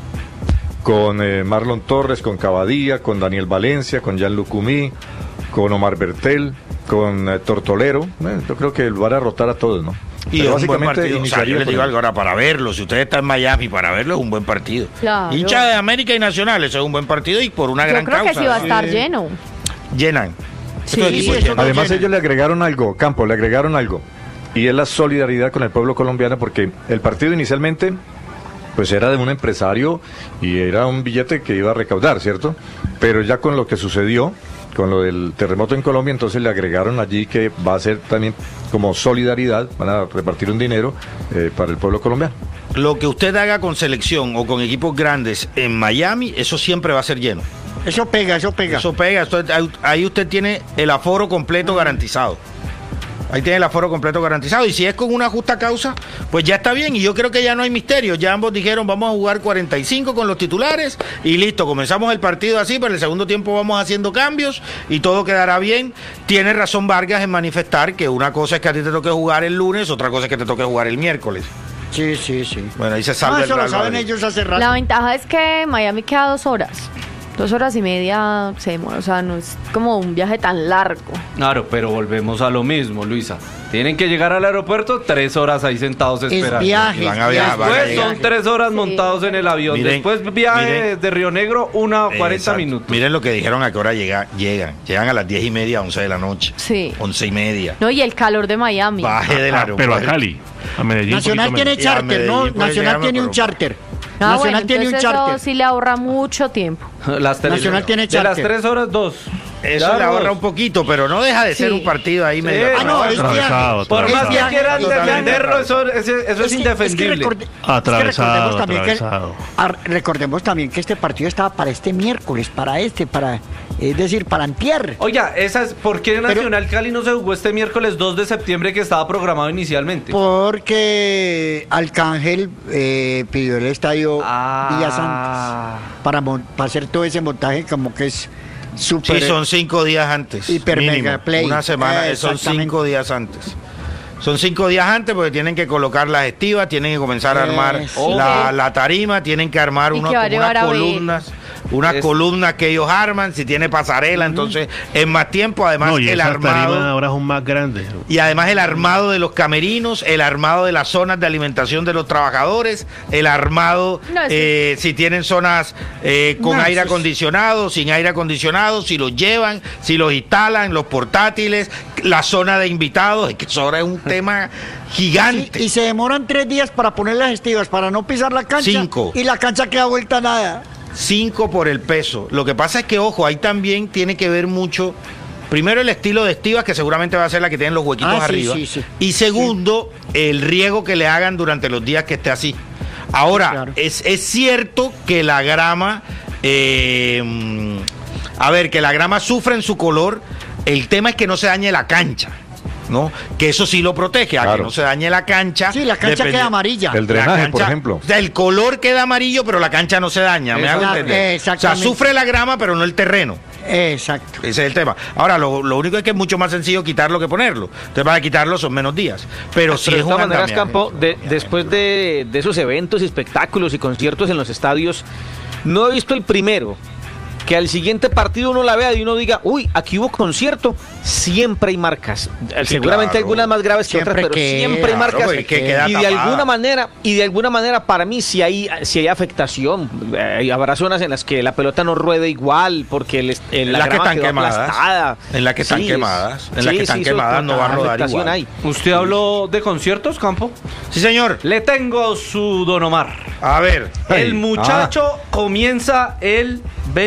con Marlon Torres, con Cavadía, con Daniel Valencia, con Jean Lucumí, con Omar Bertel, con Tortolero. Yo creo que van a rotar a todos, ¿no? Y es un buen partido. O sea, yo les digo algo ahora, para verlo, si usted está en Miami, para verlo es un buen partido. Claro. Hincha de América y Nacional, eso es un buen partido y por una gran causa. Yo creo que sí va a estar lleno. Llenan. Sí, además ellos le agregaron algo, Campo, le agregaron algo. Y es la solidaridad con el pueblo colombiano, porque el partido inicialmente pues era de un empresario y era un billete que iba a recaudar, ¿cierto? Pero ya con lo que sucedió, con lo del terremoto en Colombia, entonces le agregaron allí que va a ser también como solidaridad, van a repartir un dinero para el pueblo colombiano. Lo que usted haga con selección o con equipos grandes en Miami, eso siempre va a ser lleno. Eso pega. Ahí usted tiene el aforo completo garantizado. Ahí tiene el aforo completo garantizado. Y si es con una justa causa, pues ya está bien. Y yo creo que ya no hay misterio. Ya ambos dijeron, vamos a jugar 45 con los titulares y listo. Comenzamos el partido así, pero en el segundo tiempo vamos haciendo cambios y todo quedará bien. Tiene razón Vargas en manifestar que una cosa es que a ti te toque jugar el lunes, otra cosa es que te toque jugar el miércoles. Sí. Bueno, ahí se salva el Real Madrid. Eso lo saben ellos hace rato. La ventaja es que Miami queda 2 horas. 2 horas y media se demora, o sea, no es como un viaje tan largo. Claro, pero volvemos a lo mismo, Luisa. Tienen que llegar al aeropuerto 3 horas ahí sentados esperando. Después son 3 horas montados en el avión. Después viaje de Río Negro, 40 minutos. Miren lo que dijeron a qué hora llegan. Llegan a las 10:30, 11 de la noche. Sí. 11:30. No, y el calor de Miami. Baje del aeropuerto. Pero a Cali, a Medellín. Nacional tiene charter, ¿no? Nacional tiene un charter. Nacional tiene un charter. Eso sí le ahorra mucho tiempo. Nacional tiene charter. De las 3 horas, 2. Eso le ahorra un poquito, pero no deja de ser un partido ahí medio. No, por más que quieran defenderlo, eso es indefendible. Recordemos también que este partido estaba para este miércoles, es decir, para antier. Oiga, ¿por qué Nacional Cali no se jugó este miércoles 2 de septiembre que estaba programado inicialmente? Porque Arcángel pidió el estadio días antes para hacer todo ese montaje como que es super. Sí, son 5 días antes. Hiper mega play. Una semana, son 5 días antes. Son 5 días antes porque tienen que colocar las estivas, tienen que comenzar a armar la tarima, tienen que armar unas columnas. Unas columnas que ellos arman, si tiene pasarela, entonces es más tiempo, además el armado ahora son más grandes. Y además el armado de los camerinos, el armado de las zonas de alimentación de los trabajadores, el armado si tienen zonas con aire acondicionado, sin aire acondicionado, si los llevan, si los instalan, los portátiles, la zona de invitados, es que eso ahora es un tema gigante. Y se demoran 3 días para poner las estivas, para no pisar la cancha. 5. Y la cancha queda vuelta a nada. 5 por el peso. Lo que pasa es que, ojo, ahí también tiene que ver mucho, primero el estilo de estivas, que seguramente va a ser la que tienen los huequitos arriba. Sí. Y segundo, el riego que le hagan durante los días que esté así. Ahora, es cierto que la grama, que la grama sufre en su color. El tema es que no se dañe la cancha, ¿no? Que eso sí lo protege, que no se dañe la cancha. Sí, la cancha queda amarilla. El drenaje, por ejemplo. O sea, el color queda amarillo, pero la cancha no se daña, ¿me hago entender? O sea, sufre la grama, pero no el terreno. Exacto. Ese es el tema. Ahora, lo único es que es mucho más sencillo quitarlo que ponerlo. Entonces, para quitarlo son menos días. Pero sí es un andamiaje. Campo, después de esos eventos, espectáculos y conciertos en los estadios, no he visto el primero que al siguiente partido uno la vea y uno diga, uy, aquí hubo concierto, siempre hay marcas. Seguramente algunas más graves que otras, pero siempre hay marcas. Y de alguna manera para mí si hay afectación. Habrá zonas en las que la pelota no ruede igual porque la grama quedó aplastada. En las que están quemadas. En las que están quemadas no va a rodar igual. Hay. ¿Usted habló de conciertos, Campo? Sí, señor. Le tengo su Don Omar. A ver. El muchacho comienza el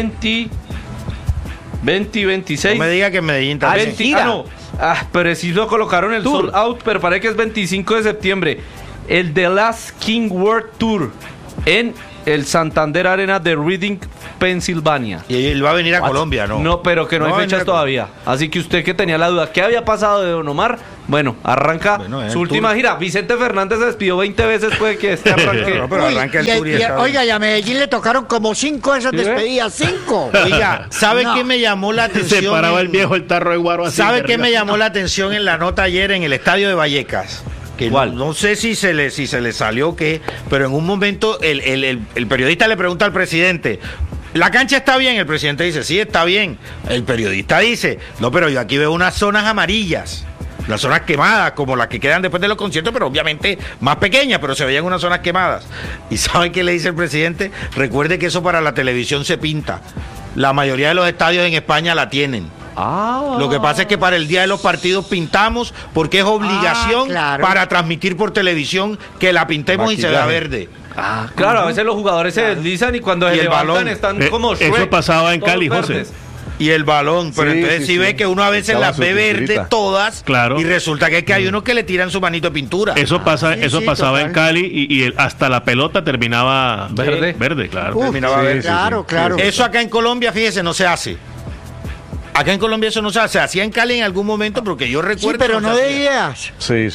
26. No me diga que Medellín también. Pero si lo colocaron el sold out, pero parece que es 25 de septiembre. El The Last King World Tour en el Santander Arena de Reading, Pensilvania. Y él va a venir a Colombia, ¿no? No, pero que no hay fechas todavía. Así que usted que tenía la duda, ¿qué había pasado de Don Omar? Bueno, arranca su última gira. Vicente Fernández se despidió 20 veces, puede que este arranque. Pero arranca el tour oiga, y a Medellín le tocaron como 5 de esas despedidas, 5. Oiga, ¿sabe qué me llamó la atención? Se paraba el viejo el tarro de guaro así. ¿Sabe qué me llamó la atención en la nota ayer en el estadio de Vallecas? Que no sé si se le salió qué, pero en un momento el periodista le pregunta al presidente, ¿la cancha está bien? El presidente dice, sí, está bien. El periodista dice, no, pero yo aquí veo unas zonas amarillas, las zonas quemadas, como las que quedan después de los conciertos, pero obviamente más pequeñas, pero se veían unas zonas quemadas. ¿Y saben qué le dice el presidente? Recuerde que eso para la televisión se pinta. La mayoría de los estadios en España la tienen. Lo que pasa es que para el día de los partidos pintamos porque es obligación para transmitir por televisión que la pintemos y se vea verde. Claro, a veces los jugadores se deslizan y cuando se levantan están como eso pasaba en Cali, José. Y el balón, pero entonces sí ve que uno a veces las ve verde todas, y resulta que hay unos que le tiran su manito de pintura. Eso pasaba en Cali y hasta la pelota terminaba verde, claro. Terminaba verde. Claro. Eso acá en Colombia, fíjese, no se hace. Acá en Colombia eso no se hace. Se hacía en Cali en algún momento, porque yo recuerdo. Sí, pero no de ideas. Sí.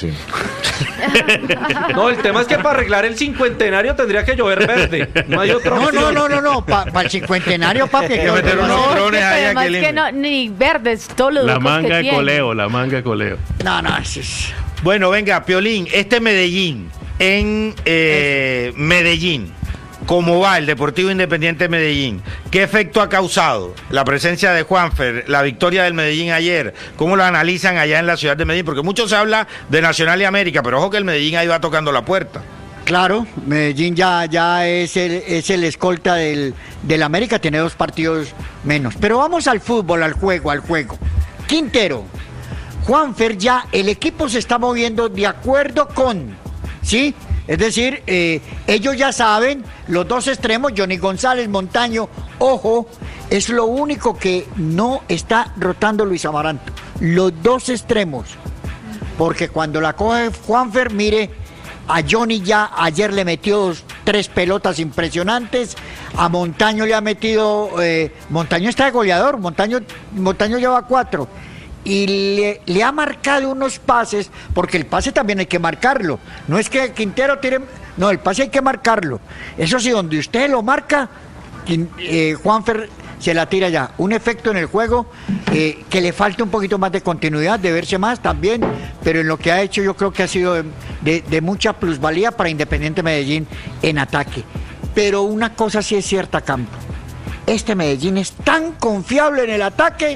No, el tema es que para arreglar el cincuentenario tendría que llover verde. No hay otra opción. No. Para el cincuentenario, papi. Que meter unos drones ahí a que no, ni verdes, todos los la manga de coleo. No. Bueno, venga, Piolín, Medellín, en Medellín. ¿Cómo va el Deportivo Independiente de Medellín? ¿Qué efecto ha causado la presencia de Juanfer, la victoria del Medellín ayer? ¿Cómo lo analizan allá en la ciudad de Medellín? Porque mucho se habla de Nacional y América, pero ojo que el Medellín ahí va tocando la puerta. Claro, Medellín ya es el escolta del América, tiene 2 partidos menos. Pero vamos al fútbol, al juego. Quintero, Juanfer, ya el equipo se está moviendo de acuerdo con, ¿sí? Es decir, ellos ya saben, los 2 extremos, Johnny González, Montaño, ojo, es lo único que no está rotando Luis Amaranto, los 2 extremos, porque cuando la coge Juanfer, mire, a Johnny ya ayer le metió 3 pelotas impresionantes, a Montaño le ha metido, Montaño está de goleador, Montaño lleva 4, y le ha marcado unos pases, porque el pase también hay que marcarlo, no es que Quintero tire, no, el pase hay que marcarlo, eso sí, donde usted lo marca, Juanfer se la tira ya, un efecto en el juego, que le falta un poquito más de continuidad, de verse más también, pero en lo que ha hecho yo creo que ha sido de mucha plusvalía para Independiente Medellín en ataque, pero una cosa sí es cierta, Campo, Medellín es tan confiable en el ataque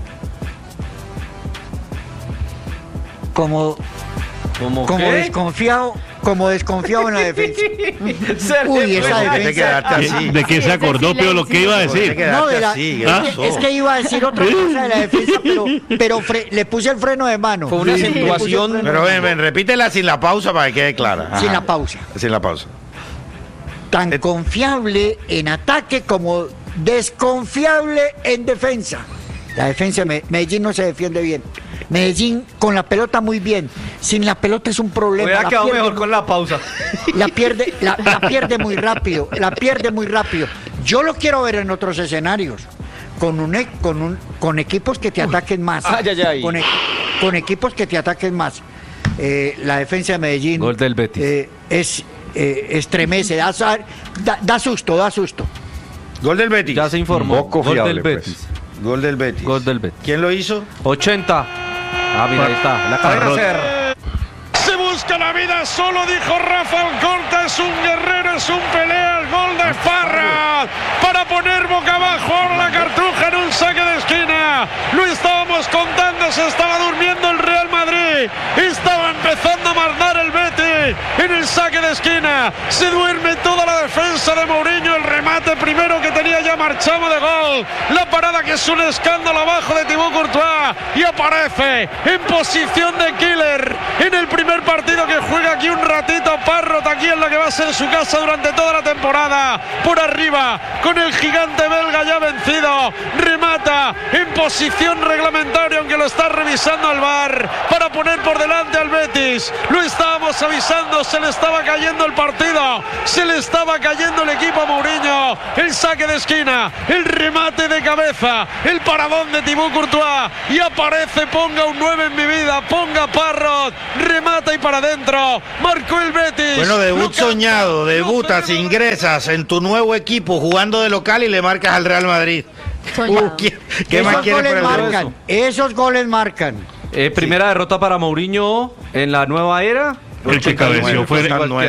como desconfiado en la defensa. Uy, esa defensa. ¿De qué se acordó, pero lo que iba a decir? No, es que iba a decir otra cosa de la defensa, pero le puse el freno de mano. Fue una acentuación. Pero ven, repítela sin la pausa para que quede clara. Ajá. Sin la pausa. Tan confiable en ataque como desconfiable en defensa. La defensa de Medellín no se defiende bien. Medellín con la pelota muy bien. Sin la pelota es un problema. Hubiera quedado mejor con la pausa. La pierde muy rápido. Yo lo quiero ver en otros escenarios. Con equipos que te ataquen más. Con equipos que te ataquen más. La defensa de Medellín. Gol del Betis. Estremece. Da susto. Gol del Betis. Ya se informó. Gol del Betis. Gol del Betis. ¿Quién lo hizo? 80. Mira, ahí está. La cadena SER. Se busca la vida, solo dijo Rafa Alcorta, es un guerrero, es un pelea, el gol de Parra para poner boca abajo ahora la Cartuja en un saque de esquina. Lo estábamos contando, se estaba durmiendo el Real Madrid. Estaba empezando a mandar el Betis en el saque de esquina. Se duerme toda la defensa de Mourinho. El remate primero que tenía ya marchado de gol. La parada que es un escándalo abajo de Thibaut Courtois. Y aparece en posición de killer en el primer partido que juega aquí un ratito Parrot, aquí en la que va a ser su casa durante toda la temporada. Por arriba, con el gigante belga ya vencido. Remata en posición reglamentaria, aunque lo está revisando al VAR, para poner por delante al Betis. Lo estábamos avisando, se le estaba cayendo el partido, se le estaba cayendo el equipo a Mourinho. El saque de esquina, el remate de cabeza, el paradón de Thibaut Courtois, y aparece, ponga un 9 en mi vida, ponga Parrot, remata y para adentro, marcó el Betis. Bueno, debut soñado, debutas, ingresas en tu nuevo equipo jugando de local y le marcas al Real Madrid. ¿Qué más quiere marcan? Esos goles marcan. Primera derrota para Mourinho en la nueva era. El que cabeció fue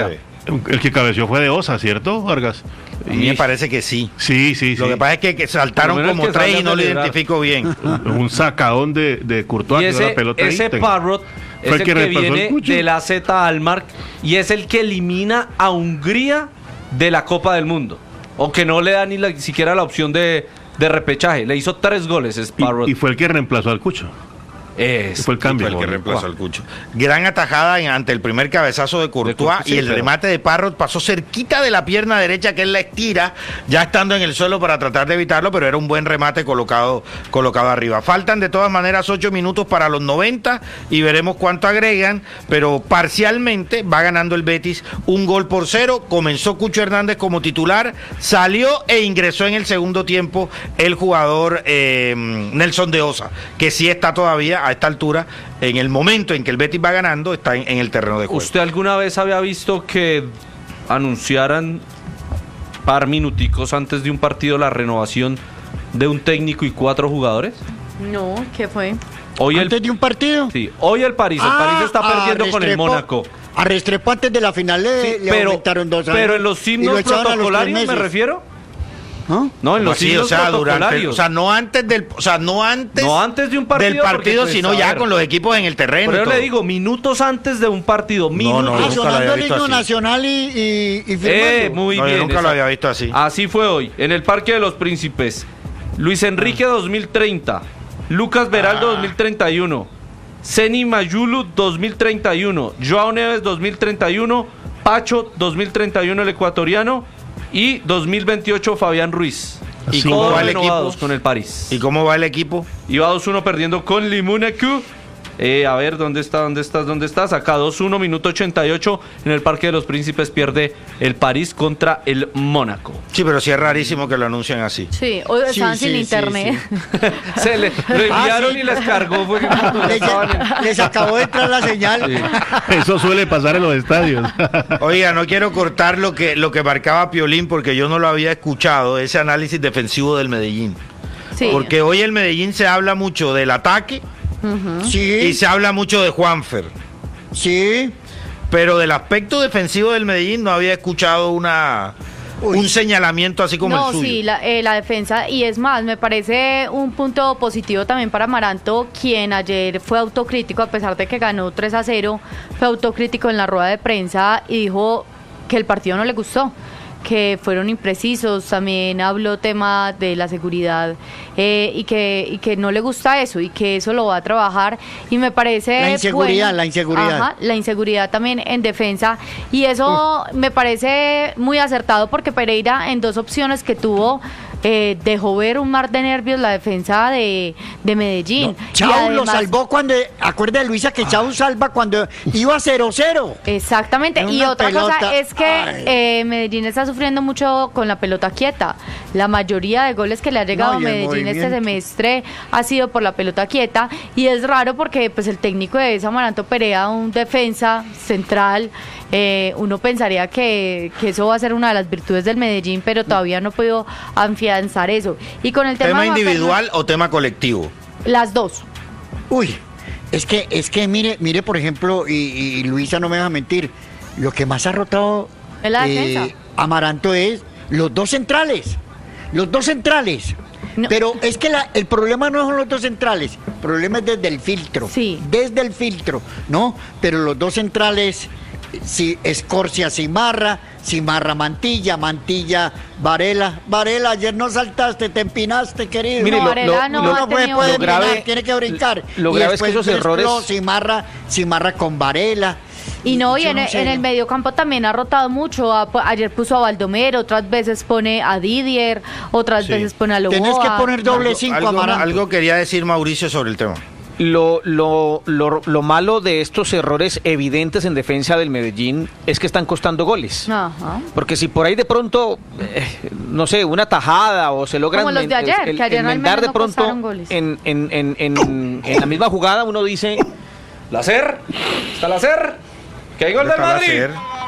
de Osa, ¿cierto, Vargas? A mí me parece que sí. Sí. Lo que pasa es que saltaron como tres y no lo identifico bien. Un sacadón de Courtois. Y ese Parrot es el que viene de la Z Alkmaar y es el que elimina a Hungría de la Copa del Mundo. O que no le da ni siquiera la opción de repechaje. Le hizo 3 goles, es Parrot. Y fue el que reemplazó al Cucho. Fue el cambio. Fue el que reemplazó al Cucho. Gran atajada ante el primer cabezazo de Courtois, y el remate de Parrot pasó cerquita de la pierna derecha, que él la estira, ya estando en el suelo para tratar de evitarlo, pero era un buen remate colocado arriba. Faltan de todas maneras 8 minutos para los 90 y veremos cuánto agregan, pero parcialmente va ganando el Betis 1-0. Comenzó Cucho Hernández como titular, salió e ingresó en el segundo tiempo el jugador Nelson de Osa, que sí está todavía a esta altura, en el momento en que el Betis va ganando, está en el terreno de juego. ¿Usted alguna vez había visto que anunciaran par minuticos antes de un partido la renovación de un técnico y 4 jugadores? No, ¿qué fue? ¿Antes de un partido? Sí, hoy el París está perdiendo con el Mónaco. A Restrepo antes de la final le aumentaron 2 años. Pero en los signos protocolarios me refiero. No, en los signos protocolarios. No antes de un partido, del partido, sino ya con los equipos en el terreno. Pero yo le digo, minutos antes de un partido. Sonando el himno nacional y firmando. Muy bien. Yo nunca lo había visto así. Así fue hoy, en el Parque de los Príncipes. Luis Enrique 2030, Lucas Beraldo 2031, Seni Mayulu 2031, Joao Neves 2031, Pacho 2031 el ecuatoriano, y 2028 Fabián Ruiz. ¿Y cómo va el equipo con el París? ¿Y cómo va el equipo? Iba 2-1 perdiendo con Limunecu. A ver, ¿dónde estás? Acá 2-1, minuto 88. En el Parque de los Príncipes pierde el París contra el Mónaco. Sí, pero sí es rarísimo que lo anuncien así. Sí, hoy estaban sin internet. Se le enviaron y les cargó. Les acabó de entrar la señal. Sí. Eso suele pasar en los estadios. Oiga, no quiero cortar lo que marcaba Piolín, porque yo no lo había escuchado, ese análisis defensivo del Medellín. Sí. Porque hoy el Medellín se habla mucho del ataque. Sí. Y se habla mucho de Juanfer. Sí. Pero del aspecto defensivo del Medellín no había escuchado un señalamiento así como el suyo. No, sí, la defensa, y es más, me parece un punto positivo también para Amaranto, quien ayer fue autocrítico, a pesar de que ganó 3-0, fue autocrítico en la rueda de prensa y dijo que el partido no le gustó, que fueron imprecisos. También habló tema de la seguridad y que no le gusta eso y que eso lo va a trabajar, y me parece la inseguridad. Ajá, la inseguridad también en defensa, y eso me parece muy acertado, porque Pereira en 2 opciones que tuvo dejó ver un mar de nervios la defensa de Medellín. No, Chau además, lo salvó cuando, acuerda de Luisa que Chau salva cuando iba 0-0. Exactamente, y otra cosa es que Medellín está sufriendo mucho con la pelota quieta. La mayoría de goles que le ha llegado a Medellín este semestre ha sido por la pelota quieta, y es raro porque pues el técnico de Amaranto Perea, un defensa central, uno pensaría que eso va a ser una de las virtudes del Medellín, pero todavía no he podido afianzar eso. Y con el ¿tema individual o tema colectivo? Las dos. Uy, es que mire por ejemplo, y Luisa no me va a mentir, lo que más ha rotado es la defensa. Amaranto es los dos centrales. No. Pero es que el problema no son los dos centrales, el problema es desde el filtro. Sí. Desde el filtro, ¿no? Pero los dos centrales, si Escorcia, Cimarra Mantilla, Varela, ayer no saltaste, te empinaste, querido. Mire, Varela no puede grave, tiene que brincar. Lo grave es que esos errores... Cimarra con Varela. Y no, y en el mediocampo también ha rotado mucho. Ayer puso a Baldomero, otras veces pone a Didier, otras veces pone a Loboa. Tienes que poner doble 5 Amaranto. Algo quería decir Mauricio sobre el tema. Lo malo de estos errores evidentes en defensa del Medellín es que están costando goles. Ajá. Porque si por ahí de pronto, no sé, una tajada o se logran como los de ayer, que ayer enmendar de pronto goles. En la misma jugada uno dice... ¿Lacer? ¿Está Lacer? ¿Que hay gol del Madrid?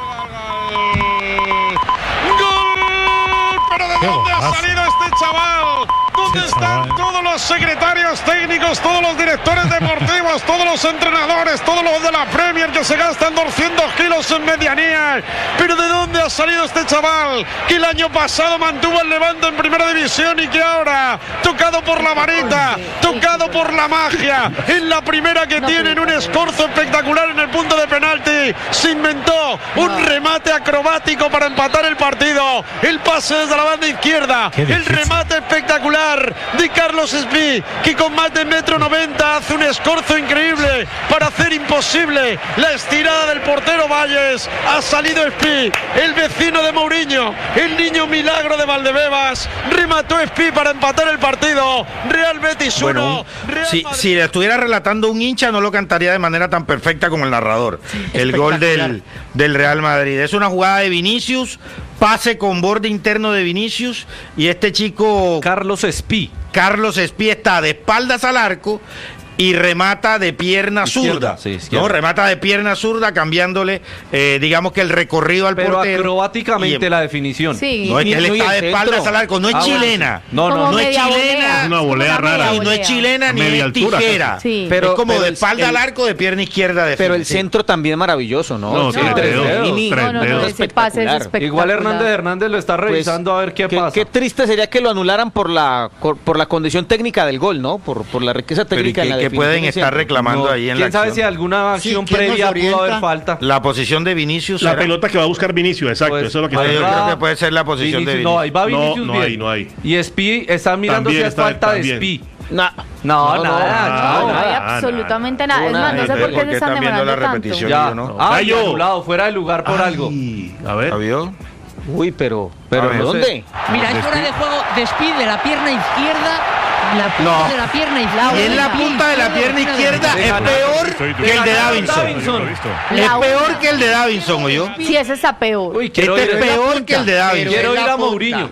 ¡Gol! ¿Pero de dónde ha salido este chaval? ¿Dónde están todos los secretarios técnicos, todos los directores deportivos, todos los entrenadores, todos los de la Premier que se gastan 200 kilos en medianía? ¿Pero de dónde ha salido este chaval? Que el año pasado mantuvo el Levante en primera división y que ahora, tocado por la varita, tocado por la magia, en la primera que tienen un escorzo espectacular en el punto de penalti, se inventó un remate acrobático para empatar el partido, el pase desde la banda izquierda, el remate espectacular de Carlos Espí, que con más de 1,90 m hace un escorzo increíble para hacer imposible la estirada del portero Valles. Ha salido Espí, el vecino de Mourinho, el niño milagro de Valdebebas, remató Espí para empatar el partido. Real Betis 1. Si le estuviera relatando un hincha no lo cantaría de manera tan perfecta como el narrador. El gol del Real Madrid. Es una jugada de Vinicius, pase con borde interno de Vinicius, y este chico Carlos Espí está de espaldas al arco y remata de pierna zurda. Sí, no, remata de pierna zurda, cambiándole, digamos que el recorrido al portero. Pero acrobáticamente la definición. Sí. No es que él está de espaldas al arco, no es chilena. No es chilena. Es una volea rara. Y no es chilena ni es tijera. Sí. Pero es como de espalda al arco, de pierna izquierda. Pero el centro también maravilloso, ¿no? No, tres dedos. Ese pase es espectacular. Igual Hernández lo está revisando a ver qué pasa. Qué triste sería que lo anularan por la condición técnica del gol, ¿no? Por la riqueza técnica de la que pueden estar reclamando ahí en la acción. ¿Quién sabe si alguna acción previa pudo haber falta? La posición de Vinicius. La pelota que va a buscar Vinicius, exacto. Pues, eso es lo que yo creo que puede ser la posición de Vinicius. No, ahí va Vinicius bien. No hay. Y Espí está mirando si es falta de Espí. No, hay absolutamente nada. Es más, no sé por qué se están demorando tanto. Ya, anulado, fuera de lugar por algo. A ver. ¿Vio? Uy, pero ¿dónde? Mira, es fuera de juego de Espí de la pierna izquierda. La punta de la pierna izquierda. Y en la punta de la pierna izquierda es peor que el de Davinson. Es peor que el de Davinson, ¿oyó? Sí, ese está peor. Este es peor que el de Davinson. Quiero ir a Mourinho.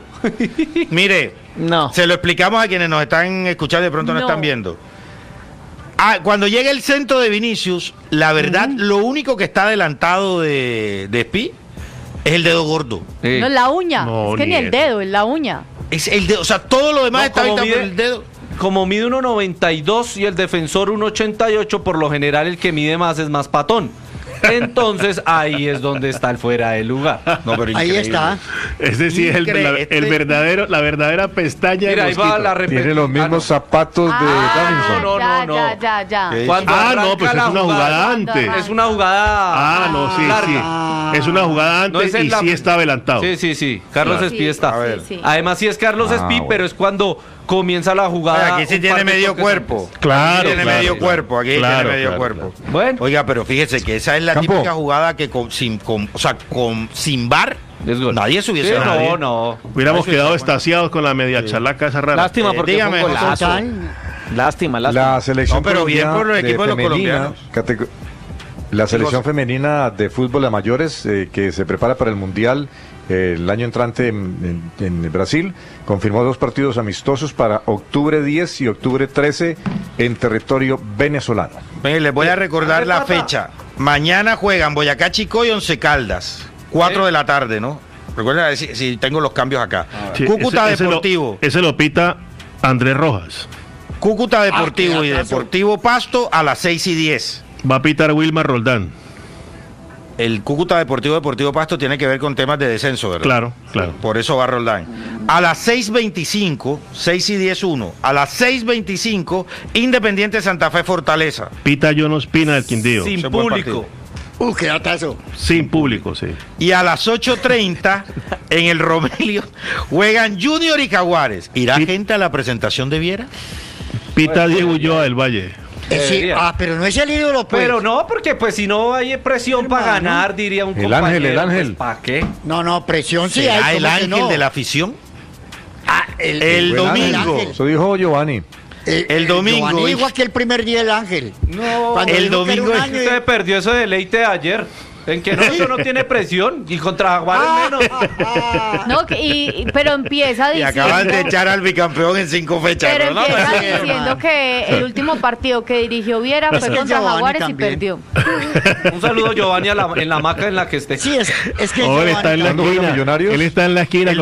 Mire, se lo explicamos a quienes nos están escuchando y de pronto no están viendo. Cuando llega el centro de Vinicius, la verdad, lo único que está adelantado de Espí es el dedo gordo. Sí. No, la uña. Es que ni el dedo, es la uña. Es el dedo, o sea, todo lo demás está ahorita por el dedo. Como mide 1,92 y el defensor 1,88, por lo general el que mide más es más patón. Entonces ahí es donde está el fuera de lugar. No, pero ahí está. Es decir, la verdadera pestaña. Mira, ahí va la repetición. Tiene los mismos zapatos de Davinson. Ya. No, pues es una jugada antes. Es una jugada. Sí. Es una jugada antes y sí está adelantado. Sí. Carlos Espí está. Además sí es Carlos Espí, pero es cuando comienza la jugada. Aquí sí tiene medio cuerpo. Claro. Tiene medio cuerpo. Aquí tiene medio cuerpo. Bueno. Oiga, pero fíjese que esa es la típica jugada que sin VAR nadie se hubiese dado. No. Hubiéramos quedado extasiados con la media chalaca esa rara. Lástima porque dígame, Lástima. La selección pero bien por el equipo de los colombianos. La selección femenina de fútbol a mayores que se prepara para el Mundial el año entrante en Brasil, confirmó 2 partidos amistosos para octubre 10 y octubre 13 en territorio venezolano. Les voy a recordar la fecha. Mañana juegan Boyacá Chicó y Once Caldas, 4 de la tarde, ¿no? Recuerden si tengo los cambios acá. Cúcuta Deportivo. Ese lo pita Andrés Rojas. Cúcuta Deportivo y Deportivo Pasto a las 6:10. Va a pitar Wilmar Roldán. El Cúcuta Deportivo Pasto tiene que ver con temas de descenso, ¿verdad? Claro. Por eso va Roldán. A las 6:25, 6 y 10, 1. A las 6:25, Independiente Santa Fe Fortaleza. Pita Jonos Pina del Quindío. Sin público. Qué datazo. Sin público, sí. Y a las 8:30, en el Romelio, juegan Junior y Jaguares. ¿Irá gente a la presentación de Viera? Pita Diego Ulloa del Valle. Sí, pero no es el ídolo, pues. Pero no, porque pues si no hay presión para ganar, diría un compañero. El Ángel. Pues, ¿para qué? No, presión sí ¿Será hay. el Ángel de la afición? El domingo. Eso dijo Giovanni. El domingo. Giovanni dijo aquí el primer día del Ángel. No, el domingo. Usted perdió ese deleite de ayer. En que no, eso no tiene presión. Y contra Jaguares menos. No, pero empieza diciendo. Y acaban de echar al bicampeón en 5 fechas. Pero empieza diciendo que el último partido que dirigió Viera fue contra Jaguares también. Y perdió. Un saludo, Giovanni, en la hamaca en la que esté. Sí, es que él está en la esquina. Él está en la esquina.